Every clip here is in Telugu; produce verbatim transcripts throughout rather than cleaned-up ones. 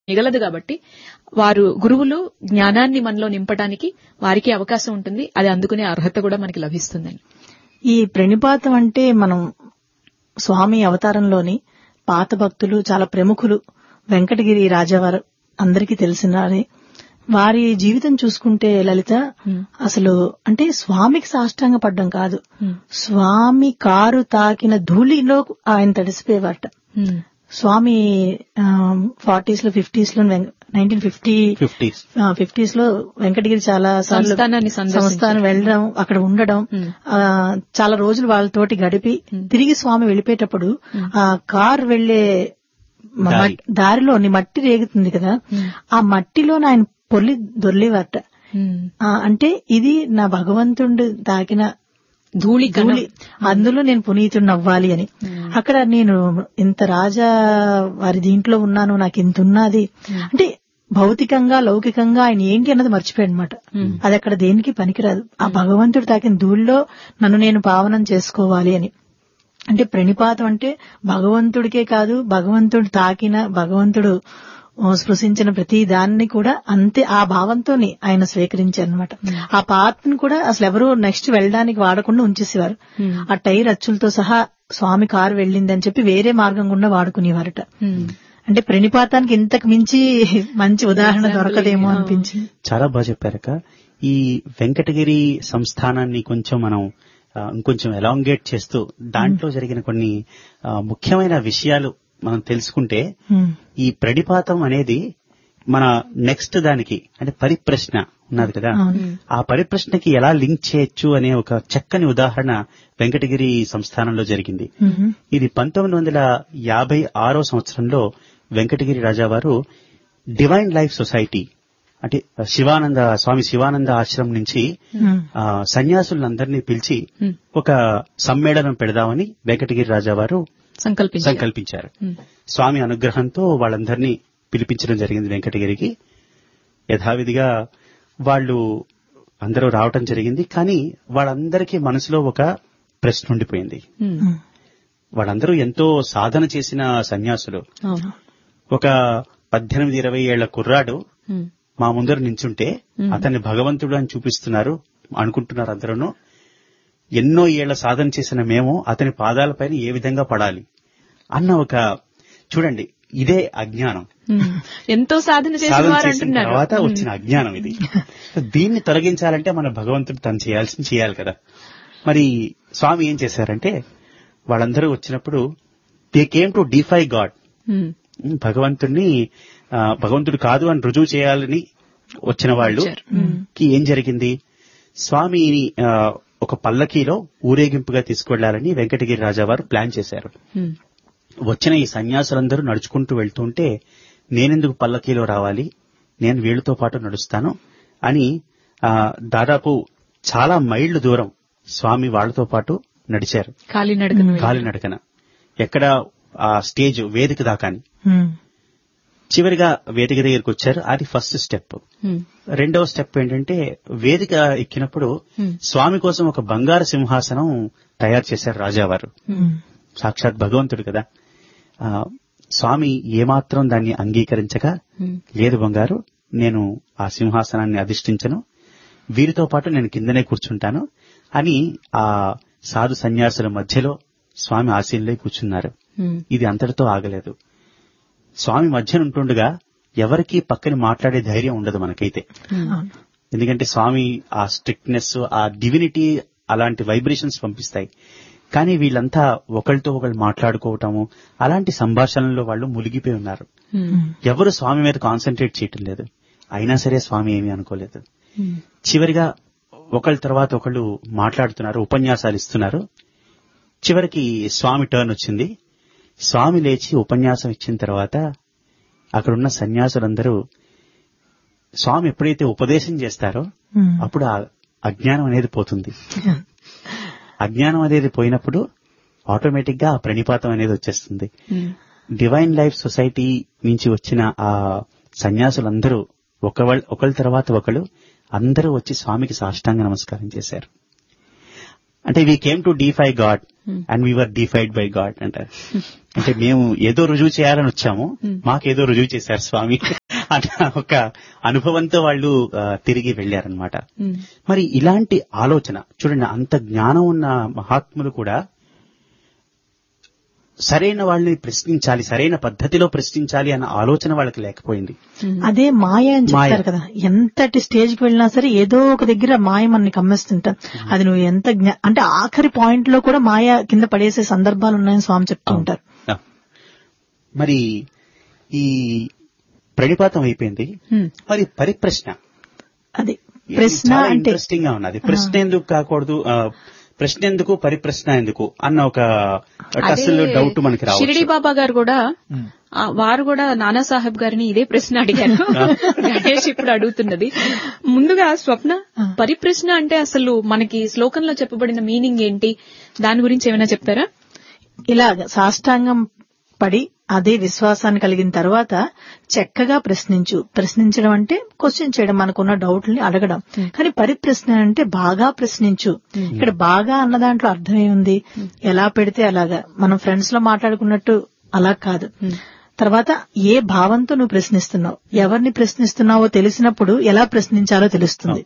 మిగలదు కాబట్టి వారు గురువులు జ్ఞానాన్ని మనలో నింపడానికి వారికి అవకాశం ఉంటుంది. అది అందుకునే అర్హత కూడా మనకి లభిస్తుందని. ఈ ప్రణిపాతం అంటే మనం స్వామి అవతారంలోని పాత భక్తులు చాలా ప్రముఖులు వెంకటగిరి రాజావారు అందరికీ తెలిసినారే. వారి జీవితం చూసుకుంటే లలిత అసలు అంటే స్వామికి సాష్టాంగ పడ్డం కాదు, స్వామి కారు తాకిన ధూళిలో ఆయన తడిసిపోయేవారట. స్వామి ఫార్టీస్ లో ఫిఫ్టీస్ లో నైన్టీన్ ఫిఫ్టీ ఫిఫ్టీస్ లో వెంకటగిరి చాలా సార్లు సంస్థానం వెళ్ళడం, అక్కడ ఉండడం, చాలా రోజులు వాళ్ళతోటి గడిపి తిరిగి స్వామి వెళ్ళిపోయేటప్పుడు ఆ కార్ వెళ్లే దారిలో మట్టి రేగుతుంది కదా, ఆ మట్టిలో ఆయన పొల్లి దొర్లేవారట. అంటే ఇది నా భగవంతుడు తాకిన ధూళి ధూళి, అందులో నేను పునీతుడిని అవ్వాలి అని. అక్కడ నేను ఇంత రాజా వారి దీంట్లో ఉన్నాను, నాకు ఇంత ఉన్నది అంటే భౌతికంగా లౌకికంగా ఆయన ఏంటి అన్నది మర్చిపోయాడు అనమాట. అది అక్కడ దేనికి పనికిరాదు. ఆ భగవంతుడు తాకిన ధూళిలో నన్ను నేను పావనం చేసుకోవాలి అని. అంటే ప్రణిపాతం అంటే భగవంతుడికే కాదు, భగవంతుడు తాకిన భగవంతుడు స్పృశించిన ప్రతి దాన్ని కూడా అంతే ఆ భావంతో ఆయన స్వీకరించారనమాట. ఆ పాత్రను కూడా అసలు ఎవరు నెక్స్ట్ వెళ్ళడానికి వాడకుండా ఉంచేసేవారు. ఆ టైర్ అచ్చులతో సహా స్వామి కారు వెళ్ళిందని చెప్పి వేరే మార్గం గుండా వాడుకునేవారట. అంటే ప్రణిపాతానికి ఇంతకు మించి మంచి ఉదాహరణ దొరకదేమో అనిపించింది. చాలా బాగా చెప్పారక. ఈ వెంకటగిరి సంస్థానాన్ని కొంచెం మనం ఇంకొంచెం ఎలాంగేట్ చేస్తూ దాంట్లో జరిగిన కొన్ని ముఖ్యమైన విషయాలు మనం తెలుసుకుంటే, ఈ ప్రణిపాతం అనేది మన నెక్స్ట్ దానికి అంటే పరిప్రశ్న ఉన్నది కదా, ఆ పరిప్రశ్నకి ఎలా లింక్ చేయొచ్చు అనే ఒక చక్కని ఉదాహరణ వెంకటగిరి సంస్థానంలో జరిగింది. ఇది పంతొమ్మిది వందల యాభై ఆరో సంవత్సరంలో వెంకటగిరి రాజావారు డివైన్ లైఫ్ సొసైటీ అంటే శివానంద స్వామి శివానంద ఆశ్రమం నుంచి సన్యాసులందరినీ పిలిచి ఒక సమ్మేళనం పెడదామని వెంకటగిరి రాజావారు సంకల్పించారు. స్వామి అనుగ్రహంతో వాళ్ళందరినీ పిలిపించడం జరిగింది వెంకటగిరికి. యథావిధిగా వాళ్ళు అందరూ రావటం జరిగింది. కానీ వాళ్ళందరికీ మనసులో ఒక ప్రశ్న ఉండిపోయింది. వాళ్ళందరూ ఎంతో సాధన చేసిన సన్యాసులు. ఒక పద్దెనిమిది ఇరవై ఏళ్ల కుర్రాడు మా ముందర నించుంటే అతన్ని భగవంతుడు అని చూపిస్తున్నారు అనుకుంటున్నారు అందరూ. ఎన్నో ఏళ్ల సాధన చేసిన మేము అతని పాదాలపైన ఏ విధంగా పడాలి అన్న ఒక, చూడండి ఇదే అజ్ఞానం, ఎంతో సాధన చేసిన తర్వాత వచ్చిన అజ్ఞానం ఇది. దీన్ని తొలగించాలంటే మన భగవంతుడు తను చేయాల్సింది చేయాలి కదా. మరి స్వామి ఏం చేశారంటే, వాళ్ళందరూ వచ్చినప్పుడు they came to defy God, భగవంతుడిని భగవంతుడు కాదు అని రుజువు చేయాలని వచ్చిన వాళ్ళు కి ఏం జరిగింది, స్వామిని ఒక పల్లకీలో ఊరేగింపుగా తీసుకువెళ్లాలని వెంకటగిరి రాజావారు ప్లాన్ చేశారు. వచ్చిన ఈ సన్యాసులందరూ నడుచుకుంటూ వెళ్తుంటే, నేనెందుకు పల్లకీలో రావాలి, నేను వీళ్లతో పాటు నడుస్తాను అని దాదాపు చాలా మైళ్లు దూరం స్వామి వాళ్లతో పాటు నడిచారు కాలినడకన. ఎక్కడ ఆ స్టేజ్ వేదిక దాకాని. చివరిగా వేదిక దగ్గరికి వచ్చారు. అది ఫస్ట్ స్టెప్. రెండవ స్టెప్ ఏంటంటే, వేదిక ఎక్కినప్పుడు స్వామి కోసం ఒక బంగారు సింహాసనం తయారు చేశారు రాజావారు. సాక్షాత్ భగవంతుడు కదా. స్వామి ఏమాత్రం దాన్ని అంగీకరించగా, లేదు బంగారు, నేను ఆ సింహాసనాన్ని అధిష్ఠించను, వీరితో పాటు నేను కిందనే కూర్చుంటాను అని ఆ సాధు సన్యాసుల మధ్యలో స్వామి ఆసీనులై కూర్చున్నారు. ఇది అంతటితో ఆగలేదు. స్వామి మధ్యన ఉంటుండగా ఎవరికి పక్కన మాట్లాడే ధైర్యం ఉండదు మనకైతే. ఎందుకంటే స్వామి ఆ స్ట్రిక్ట్నెస్, ఆ డివినిటీ అలాంటి వైబ్రేషన్స్ పంపిస్తాయి. కానీ వీళ్ళంతా ఒకరితో ఒకరు మాట్లాడుకోవటము, అలాంటి సంభాషణలో వాళ్ళు మునిగిపోయి ఉన్నారు. ఎవరు స్వామి మీద కాన్సన్ట్రేట్ చేయటం లేదు. అయినా సరే స్వామి ఏమీ అనుకోలేదు. చివరిగా ఒకళ్ళ తర్వాత ఒకళ్ళు మాట్లాడుతున్నారు, ఉపన్యాసాలు ఇస్తున్నారు. చివరికి స్వామి టర్న్ వచ్చింది. స్వామి లేచి ఉపన్యాసం ఇచ్చిన తర్వాత అక్కడున్న సన్యాసులందరూ స్వామి ఎప్పుడైతే ఉపదేశం చేస్తారో అప్పుడు ఆ అజ్ఞానం అనేది పోతుంది. అజ్ఞానం అనేది పోయినప్పుడు ఆటోమేటిక్ గా ఆ ప్రణిపాతం అనేది వచ్చేస్తుంది. డివైన్ లైఫ్ సొసైటీ నుంచి వచ్చిన ఆ సన్యాసులందరూ ఒకళ్ళ ఒకళ్ళ తర్వాత ఒకళ్ళు అందరూ వచ్చి స్వామికి సాష్టాంగ నమస్కారం చేశారు. అంటే we came to defy God and we are defied by God అంటారు. అంటే మేము ఏదో రుజువు చేయాలని వచ్చాము, మాకేదో రుజువు చేశారు స్వామి. అన్న ఒక అనుభవంతో వాళ్ళు తిరిగి వెళ్లారనమాట. మరి ఇలాంటి ఆలోచన చూడండి, అంత జ్ఞానం ఉన్న మహాత్ములు కూడా సరైన వాళ్ళని ప్రశ్నించాలి, సరైన పద్ధతిలో ప్రశ్నించాలి అన్న ఆలోచన వాళ్ళకి లేకపోయింది. అదే మాయ అని చెప్తారు కదా, ఎంతటి స్టేజ్ కి వెళ్ళినా సరే ఏదో ఒక దగ్గర మాయ మనని కమ్మేస్తుంటాం. అది నువ్వు ఎంత అంటే ఆఖరి పాయింట్ లో కూడా మాయ కింద పడేసే సందర్భాలు ఉన్నాయని స్వామి చెప్తూ ఉంటారు. మరి ఈ ప్రణిపాతం అయిపోయింది, మరి పరిప్రశ్న, అది ప్రశ్న అంటే ఇంట్రెస్టింగ్ గా ఉన్నది. ప్రశ్న ఎందుకు కాకూడదు, ప్రశ్న ఎందుకు పరిప్రశ్న ఎందుకు అన్న ఒక అసలు డౌట్ మనకి రావచ్చు. షిరిడి బాబా గారు కూడా వారు కూడా నానా సాహెబ్ గారిని ఇదే ప్రశ్న అడిగారు. గణేష్ ఇప్పుడు అడుగుతున్నది. ముందుగా స్వప్న, పరిప్రశ్న అంటే అసలు మనకి శ్లోకంలో చెప్పబడిన మీనింగ్ ఏంటి, దాని గురించి ఏమైనా చెప్తారా? ఇలాగ సాష్టాంగం పడి అదే విశ్వాసాన్ని కలిగిన తర్వాత చక్కగా ప్రశ్నించు. ప్రశ్నించడం అంటే క్వశ్చన్ చేయడం, మనకున్న డౌట్లని అడగడం. కానీ పరిప్రశ్న అంటే బాగా ప్రశ్నించు. ఇక్కడ బాగా అన్న దాంట్లో అర్థం ఏముంది, ఎలా పెడితే అలాగా, మనం ఫ్రెండ్స్ లో మాట్లాడుకున్నట్టు అలా కాదు. తర్వాత ఏ భావంతో నువ్వు ప్రశ్నిస్తున్నావు, ఎవరిని ప్రశ్నిస్తున్నావో తెలిసినప్పుడు ఎలా ప్రశ్నించాలో తెలుస్తుంది.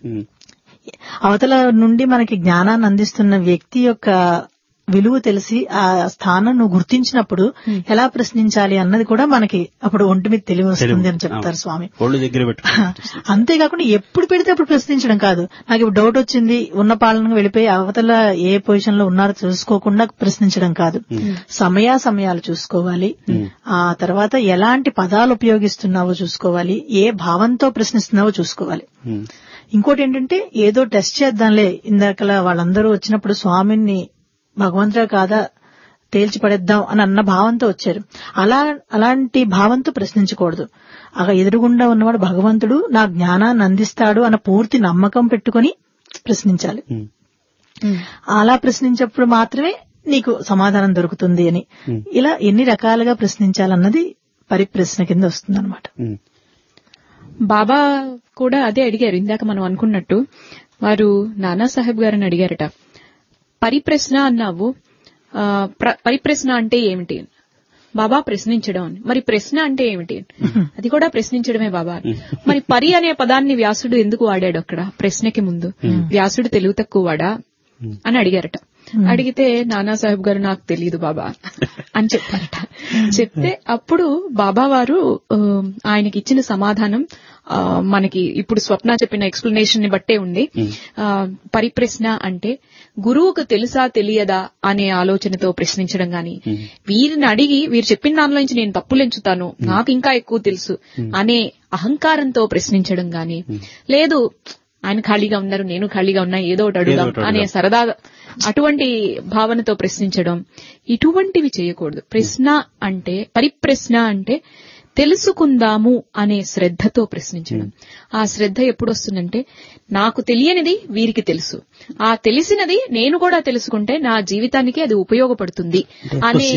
అవతల నుండి మనకి జ్ఞానాన్ని అందిస్తున్న వ్యక్తి యొక్క విలువ తెలిసి ఆ స్థానం నువ్వు గుర్తించినప్పుడు ఎలా ప్రశ్నించాలి అన్నది కూడా మనకి అప్పుడు ఒంటి మీద తెలివి వస్తుంది అని చెప్తారు స్వామి. అంతేకాకుండా ఎప్పుడు పెడితే అప్పుడు ప్రశ్నించడం కాదు. నాకు ఇప్పుడు డౌట్ వచ్చింది, ఉన్న పాలనకు వెళ్ళిపోయి అవతల ఏ పొజిషన్ లో ఉన్నారో చూసుకోకుండా ప్రశ్నించడం కాదు. సమయా సమయాలు చూసుకోవాలి. ఆ తర్వాత ఎలాంటి పదాలు ఉపయోగిస్తున్నావో చూసుకోవాలి, ఏ భావంతో ప్రశ్నిస్తున్నావో చూసుకోవాలి. ఇంకోటి ఏంటంటే ఏదో టెస్ట్ చేద్దాంలే, ఇందాకలా వాళ్ళందరూ వచ్చినప్పుడు స్వామిని భగవంతుడా కాదా తేల్చి పడేద్దాం అని అన్న భావంతో వచ్చారు. అలా అలాంటి భావంతో ప్రశ్నించకూడదు. అలా ఎదురుగుండా ఉన్నవాడు భగవంతుడు నా జ్ఞానాన్ని అందిస్తాడు అన్న పూర్తి నమ్మకం పెట్టుకుని ప్రశ్నించాలి. అలా ప్రశ్నించినప్పుడు మాత్రమే నీకు సమాధానం దొరుకుతుంది అని. ఇలా ఎన్ని రకాలుగా ప్రశ్నించాలన్నది పరిప్రశ్న కింద వస్తుంది అనమాట. బాబా కూడా అదే అడిగారు ఇందాక మనం అనుకున్నట్టు. వారు నానా సాహెబ్ గారిని అడిగారట, పరిప్రశ్న అన్నావు, పరిప్రశ్న అంటే ఏమిటి? బాబా ప్రశ్నించడం అని. మరి ప్రశ్న అంటే ఏమిటి? అది కూడా ప్రశ్నించడమే బాబా. మరి పరి అనే పదాన్ని వ్యాసుడు ఎందుకు వాడాడు అక్కడ ప్రశ్నకి ముందు? వ్యాసుడు తెలుగు తక్కువ వాడా అని అడిగారట. అడిగితే నానాసాహెబ్ గారు నాకు తెలియదు బాబా అని చెప్పారట. చెప్తే అప్పుడు బాబా వారు ఆయనకి ఇచ్చిన సమాధానం మనకి ఇప్పుడు స్వప్న చెప్పిన ఎక్స్ప్లెనేషన్ ని బట్టే ఉంది. పరిప్రశ్న అంటే గురువుకు తెలుసా తెలియదా అనే ఆలోచనతో ప్రశ్నించడం గాని, వీరిని అడిగి వీరు చెప్పిన దానిలో నుంచి నేను తప్పులు ఎంచుతాను, నాకు ఇంకా ఎక్కువ తెలుసు అనే అహంకారంతో ప్రశ్నించడం గాని, లేదు ఆయన ఖాళీగా ఉన్నారు నేను ఖాళీగా ఉన్నా ఏదో ఒకటి అడుగుదాం అనే సరదా అటువంటి భావనతో ప్రశ్నించడం, ఇటువంటివి చేయకూడదు. ప్రశ్న అంటే పరిప్రశ్న అంటే తెలుసుకుందాము అనే శ్రద్ధతో ప్రశ్నించడం. ఆ శ్రద్ధ ఎప్పుడు వస్తుందంటే నాకు తెలియనిది వీరికి తెలుసు, ఆ తెలిసినది నేను కూడా తెలుసుకుంటే నా జీవితానికి అది ఉపయోగపడుతుంది అనే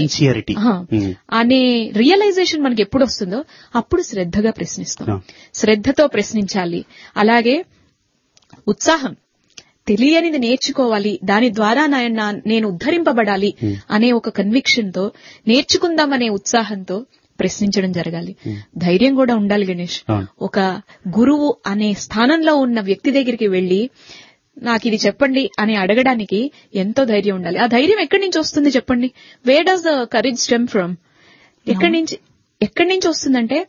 అనే రియలైజేషన్ మనకి ఎప్పుడు వస్తుందో అప్పుడు శ్రద్ధగా ప్రశ్నిస్తాం. శ్రద్ధతో ప్రశ్నించాలి. అలాగే ఉత్సాహం, తెలియనిది నేర్చుకోవాలి, దాని ద్వారా నేను ఉద్ధరింపబడాలి అనే ఒక కన్విక్షన్ తో నేర్చుకుందామనే ఉత్సాహంతో ప్రశ్నించడం జరగాలి. ధైర్యం కూడా ఉండాలి గణేష్. ఒక గురువు అనే స్థానంలో ఉన్న వ్యక్తి దగ్గరికి వెళ్లి నాకు ఇది చెప్పండి అని అడగడానికి ఎంతో ధైర్యం ఉండాలి. ఆ ధైర్యం ఎక్కడి నుంచి వస్తుంది చెప్పండి? Where does the courage stem from? ఎక్కడి నుంచి ఎక్కడి నుంచి వస్తుందంటే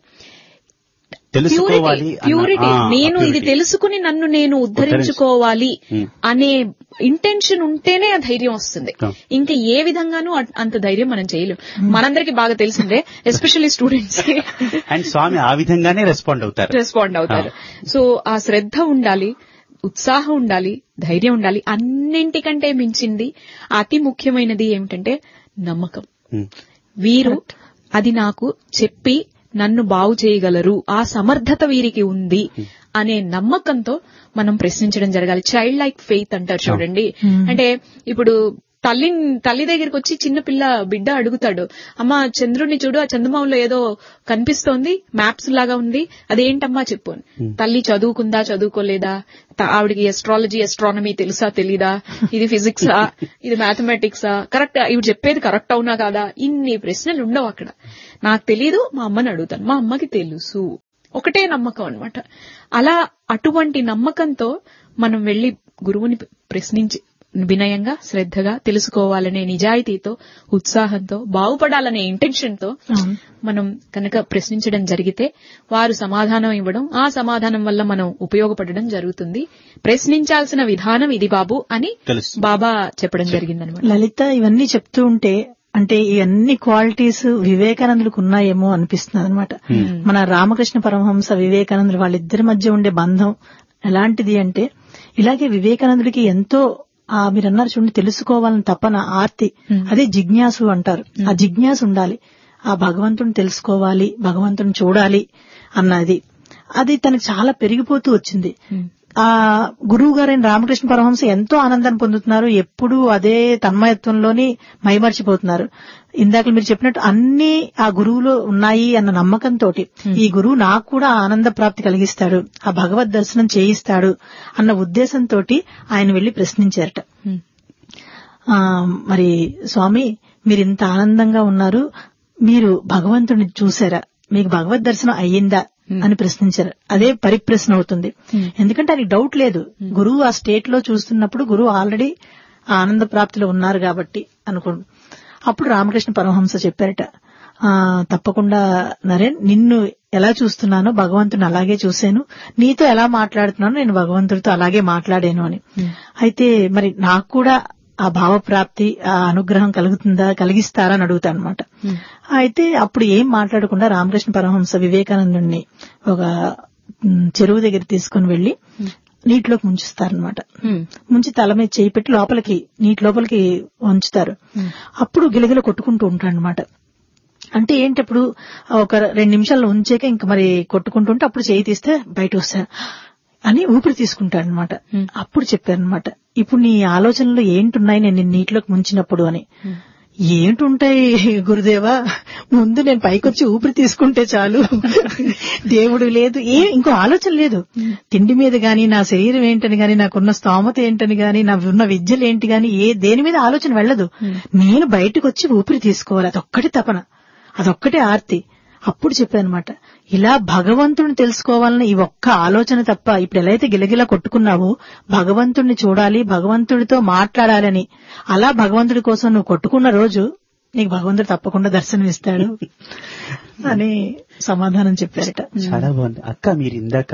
ప్యూరిటీ. ప్యూరిటీ నేను ఇది తెలుసుకుని నన్ను నేను ఉద్ధరించుకోవాలి అనే ఇంటెన్షన్ ఉంటేనే ఆ ధైర్యం వస్తుంది. ఇంకా ఏ విధంగానూ అంత ధైర్యం మనం చేయలేం. మనందరికీ బాగా తెలిసిందే, ఎస్పెషల్లీ స్టూడెంట్స్ కి. అండ్ స్వామి ఆ విధంగానే రెస్పాండ్ అవుతారు రెస్పాండ్ అవుతారు సో ఆ శ్రద్ధ ఉండాలి, ఉత్సాహం ఉండాలి, ధైర్యం ఉండాలి. అన్నింటికంటే మించింది అతి ముఖ్యమైనది ఏమిటంటే నమ్మకం. వీరు అది నాకు చెప్పి నన్ను బాగు చేయగలరు, ఆ సమర్థత వీరికి ఉంది అనే నమ్మకంతో మనం ప్రశ్నించడం జరగాలి. చైల్డ్ లైక్ ఫెయిత్ అంటారు చూడండి. అంటే ఇప్పుడు తల్లి తల్లి దగ్గరికి వచ్చి చిన్న పిల్ల బిడ్డ అడుగుతాడు, అమ్మా చంద్రుడిని చూడు, ఆ చందమామలో ఏదో కనిపిస్తోంది, మ్యాప్స్ లాగా ఉంది, అదేంటమ్మా చెప్పు. తల్లి చదువుకుందా చదువుకోలేదా, ఆవిడికి ఎస్ట్రాలజీ ఎస్ట్రానమీ తెలుసా తెలీదా, ఇది ఫిజిక్సా ఇది మ్యాథమెటిక్సా, కరెక్ట్ ఇవి చెప్పేది కరెక్ట్ అవునా కాదా, ఇన్ని ప్రశ్నలు ఉండవు అక్కడ. నాకు తెలీదు, మా అమ్మని అడుగుతాను, మా అమ్మకి తెలుసు ఒకటే నమ్మకం అన్నమాట. అలా అటువంటి నమ్మకంతో మనం వెళ్లి గురువుని ప్రశ్నించి వినయంగా శ్రద్ధగా తెలుసుకోవాలనే నిజాయితీతో ఉత్సాహంతో బాగుపడాలనే ఇంటెన్షన్ తో మనం కనుక ప్రశ్నించడం జరిగితే వారు సమాధానం ఇవ్వడం, ఆ సమాధానం వల్ల మనం ఉపయోగపడడం జరుగుతుంది. ప్రశ్నించాల్సిన విధానం ఇది బాబు అని బాబా చెప్పడం జరిగిందనమాట. లలిత ఇవన్నీ చెప్తూ ఉంటే అంటే ఇవన్నీ క్వాలిటీస్ వివేకానందులకు ఉన్నాయేమో అనిపిస్తుంది అనమాట. మన రామకృష్ణ పరమహంస వివేకానందులు వాళ్ళిద్దరి మధ్య ఉండే బంధం ఎలాంటిది అంటే, ఇలాగే వివేకానందుడికి ఎంతో ఆ మీరు అన్నారు చూడండి, తెలుసుకోవాలని తపన, ఆర్తి, అదే జిజ్ఞాసు అంటారు. ఆ జిజ్ఞాసు ఉండాలి, ఆ భగవంతుని తెలుసుకోవాలి, భగవంతుని చూడాలి అన్నది అది తనకు చాలా పెరిగిపోతూ వచ్చింది. ఆ గురువు గారైన రామకృష్ణ పరమహంస ఎంతో ఆనందాన్ని పొందుతున్నారు, ఎప్పుడూ అదే తన్మయత్వంలోని మైమర్చిపోతున్నారు. ఇందాక మీరు చెప్పినట్టు అన్ని ఆ గురువులో ఉన్నాయి అన్న నమ్మకంతో ఈ గురువు నాకు కూడా ఆనంద ప్రాప్తి కలిగిస్తాడు, ఆ భగవద్ దర్శనం చేయిస్తాడు అన్న ఉద్దేశంతో ఆయన వెళ్లి ప్రశ్నించారట. ఆ మరి స్వామి మీరు ఇంత ఆనందంగా ఉన్నారు, మీరు భగవంతుడిని చూసారా, మీకు భగవద్ దర్శనం అయ్యిందా అని ప్రశ్నించారు. అదే పరిప్రశ్న అవుతుంది. ఎందుకంటే ఆయనకి డౌట్ లేదు, గురువు ఆ స్టేట్ లో చూస్తున్నప్పుడు గురువు ఆల్రెడీ ఆనంద ప్రాప్తిలో ఉన్నారు కాబట్టి అనుకోండి. అప్పుడు రామకృష్ణ పరమహంస చెప్పారట, ఆ తప్పకుండా నరేన్, నిన్ను ఎలా చూస్తున్నానో భగవంతుని అలాగే చూశాను, నీతో ఎలా మాట్లాడుతున్నానో నేను భగవంతుడితో అలాగే మాట్లాడాను అని. అయితే మరి నాకు కూడా ఆ భావప్రాప్తి, ఆ అనుగ్రహం కలుగుతుందా, కలిగిస్తారా అని అడుగుతా అనమాట. అయితే అప్పుడు ఏం మాట్లాడకుండా రామకృష్ణ పరమహంస వివేకానందుడిని ఒక చెరువు దగ్గర తీసుకుని వెళ్లి నీటిలోకి ముంచుస్తారనమాట. ముంచి తల మీద చేయి పెట్టి లోపలికి నీటి లోపలికి ఉంచుతారు. అప్పుడు గిలగిల కొట్టుకుంటూ ఉంటాడనమాట. అంటే ఏంటి, అప్పుడు ఒక రెండు నిమిషాలు ఉంచాక ఇంక మరి కొట్టుకుంటుంటే అప్పుడు చేయి తీస్తే బయట వస్తారు అని ఊపిరి తీసుకుంటాడనమాట. అప్పుడు చెప్పారనమాట, ఇప్పుడు నీ ఆలోచనలు ఏంటున్నాయి నేను నీటిలోకి ముంచినప్పుడు అని. ఏంటుంటాయి గురుదేవా, ముందు నేను పైకొచ్చి ఊపిరి తీసుకుంటే చాలు, దేవుడు లేదు, ఏ ఇంకో ఆలోచన లేదు, తిండి మీద గాని, నా శరీరం ఏంటని గాని, నాకున్న స్తోమత ఏంటని గాని, నా ఉన్న విద్యలు ఏంటి గాని, ఏ దేని మీద ఆలోచన వెళ్ళదు. నేను బయటకు వచ్చి ఊపిరి తీసుకోవాలి, అదొక్కటి తపన, అదొక్కటే ఆర్తి. అప్పుడు చెప్పానమాట, ఇలా భగవంతుడిని తెలుసుకోవాలని ఈ ఒక్క ఆలోచన తప్ప, ఇప్పుడు ఎలా అయితే గిలగిలా కొట్టుకున్నావో భగవంతుడిని చూడాలి, భగవంతుడితో మాట్లాడాలని, అలా భగవంతుడి కోసం నువ్వు కొట్టుకున్న రోజు నీకు భగవంతుడు తప్పకుండా దర్శనం ఇస్తాడు అని సమాధానం చెప్పారట. చాలా బాగుంది అక్క. మీరు ఇందాక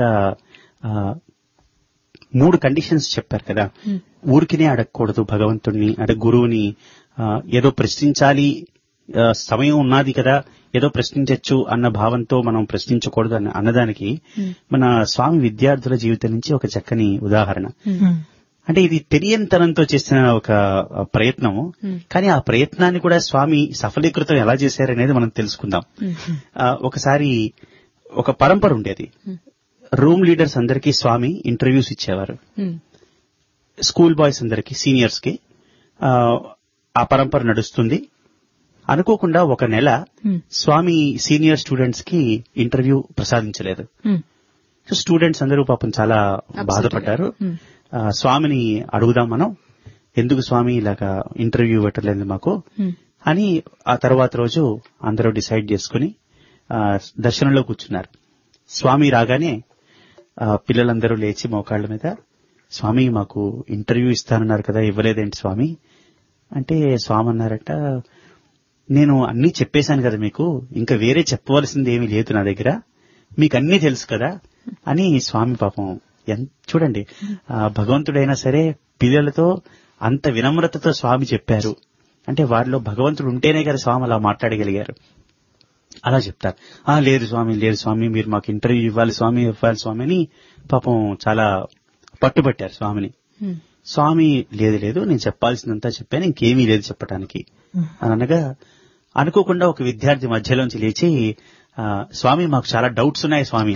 మూడు కండిషన్స్ చెప్పారు కదా, ఊరికినే అడగకూడదు భగవంతుడిని, అంటే గురువుని ఏదో ప్రశ్నించాలి, సమయం ఉన్నది కదా ఏదో ప్రశ్నించచ్చు అన్న భావంతో మనం ప్రశ్నించకూడదు అన్న అన్నదానికి మన స్వామి విద్యార్థుల జీవితం నుంచి ఒక చక్కని ఉదాహరణ. అంటే ఇది తెలియనితనంతో చేసిన ఒక ప్రయత్నము, కానీ ఆ ప్రయత్నాన్ని కూడా స్వామి సఫలీకృతం ఎలా చేశారనేది మనం తెలుసుకుందాం. ఒకసారి ఒక పరంపర ఉండేది, రూమ్ లీడర్స్ అందరికీ స్వామి ఇంటర్వ్యూస్ ఇచ్చేవారు, స్కూల్ బాయ్స్ అందరికీ, సీనియర్స్ కి. ఆ పరంపర నడుస్తుంది. అనుకోకుండా ఒక నెల స్వామి సీనియర్ స్టూడెంట్స్ కి ఇంటర్వ్యూ ప్రసాదించలేదు. సో స్టూడెంట్స్ అందరూ పాపం చాలా బాధపడ్డారు. స్వామిని అడుగుదాం మనం, ఎందుకు స్వామి ఇలాగా ఇంటర్వ్యూ ఇవ్వట్లేదు మాకు అని. ఆ తర్వాత రోజు అందరూ డిసైడ్ చేసుకుని దర్శనంలో కూర్చున్నారు. స్వామి రాగానే పిల్లలందరూ లేచి మోకాళ్ల మీద, స్వామి మాకు ఇంటర్వ్యూ ఇస్తానన్నారు కదా, ఇవ్వలేదేంటి స్వామి అంటే, స్వామి అన్నారట, నేను అన్నీ చెప్పేశాను కదా మీకు, ఇంకా వేరే చెప్పవలసింది ఏమీ లేదు నా దగ్గర, మీకు అన్నీ తెలుసు కదా అని. స్వామి పాపం ఎంత చూడండి, భగవంతుడైనా సరే పిల్లలతో అంత వినమ్రతతో స్వామి చెప్పారు అంటే వారిలో భగవంతుడు ఉంటేనే కదా స్వామి అలా మాట్లాడగలిగారు. అలా చెప్తారు, ఆ లేదు స్వామి, లేదు స్వామి, మీరు మాకు ఇంటర్వ్యూ ఇవ్వాలి స్వామి, ఇవ్వాలి స్వామి అని పాపం చాలా పట్టుబట్టారు స్వామిని. స్వామి లేదు లేదు నేను చెప్పాల్సిందంతా చెప్పాను, ఇంకేమీ లేదు చెప్పడానికి అని అనగా, అనుకోకుండా ఒక విద్యార్థి మధ్యలోంచి లేచి, స్వామి మాకు చాలా డౌట్స్ ఉన్నాయి స్వామి.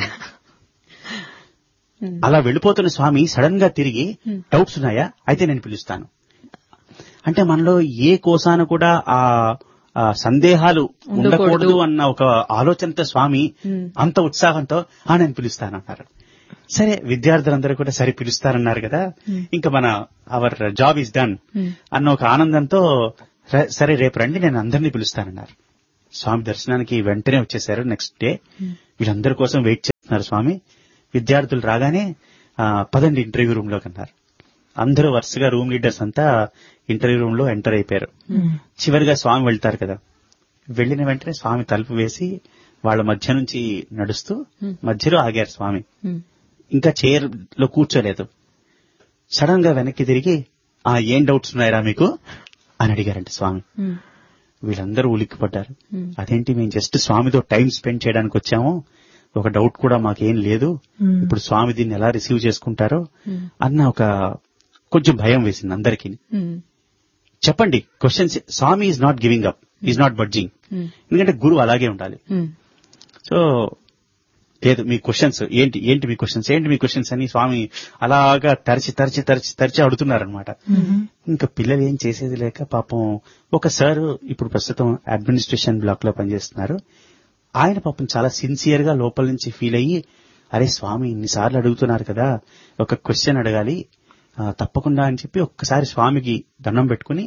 అలా వెళ్ళిపోతున్న స్వామి సడన్ గా తిరిగి, డౌట్స్ ఉన్నాయా, అయితే నేను పిలుస్తాను. అంటే మనలో ఏ కోసాన కూడా ఆ సందేహాలు ఉండకూడదు అన్న ఒక ఆలోచనతో స్వామి అంత ఉత్సాహంతో ఆ నేను పిలుస్తానన్నారు. సరే విద్యార్థులందరూ కూడా సరే పిలుస్తారన్నారు కదా, ఇంకా మన అవర్ జాబ్ ఈజ్ డన్ అన్న ఒక ఆనందంతో సరే రేపు రండి నేను అందరినీ పిలుస్తానన్నారు. స్వామి దర్శనానికి వెంటనే వచ్చేశారు. నెక్స్ట్ డే వీళ్ళందరి కోసం వెయిట్ చేస్తున్నారు స్వామి. విద్యార్థులు రాగానే ఆ, పదండి ఇంటర్వ్యూ రూమ్ లోకి అన్నారు. అందరూ వరుసగా రూమ్ లీడర్స్ అంతా ఇంటర్వ్యూ రూమ్ లో ఎంటర్ అయిపోయారు. చివరిగా స్వామి వెళ్తారు కదా, వెళ్లిన వెంటనే స్వామి తలుపు వేసి వాళ్ళ మధ్య నుంచి నడుస్తూ మధ్యలో ఆగారు స్వామి. ఇంకా చైర్ లో కూర్చోలేదు. సడన్ గా వెనక్కి తిరిగి, ఆ ఏం డౌట్స్ ఉన్నాయరా మీకు అని అడిగారంట స్వామి. వీళ్ళందరూ ఉలిక్కిపడ్డారు. అదేంటి, మేము జస్ట్ స్వామితో టైం స్పెండ్ చేయడానికి వచ్చాము, ఒక డౌట్ కూడా మాకేం లేదు, ఇప్పుడు స్వామి దీన్ని ఎలా రిసీవ్ చేసుకుంటారో అన్న ఒక కొంచెం భయం వేసింది అందరికీ. చెప్పండి questions. Swamy is not giving up, is not budging. ఎందుకంటే గురువు అలాగే ఉండాలి. సో లేదు, మీ క్వశ్చన్స్ ఏంటి ఏంటి మీ క్వశ్చన్స్ ఏంటి మీ క్వశ్చన్స్ అని స్వామి అలాగా తరచి తరచి తరచి తరచి అడుగుతున్నారనమాట. ఇంకా పిల్లలు ఏం చేసేది లేక పాపం ఒక సార్ ఇప్పుడు ప్రస్తుతం అడ్మినిస్ట్రేషన్ బ్లాక్ లో పనిచేస్తున్నారు. ఆయన పాపం చాలా సిన్సియర్ గా లోపల నుంచి ఫీల్ అయ్యి, అరే స్వామి ఇన్నిసార్లు అడుగుతున్నారు కదా, ఒక క్వశ్చన్ అడగాలి తప్పకుండా అని చెప్పి ఒక్కసారి స్వామికి దండం పెట్టుకుని,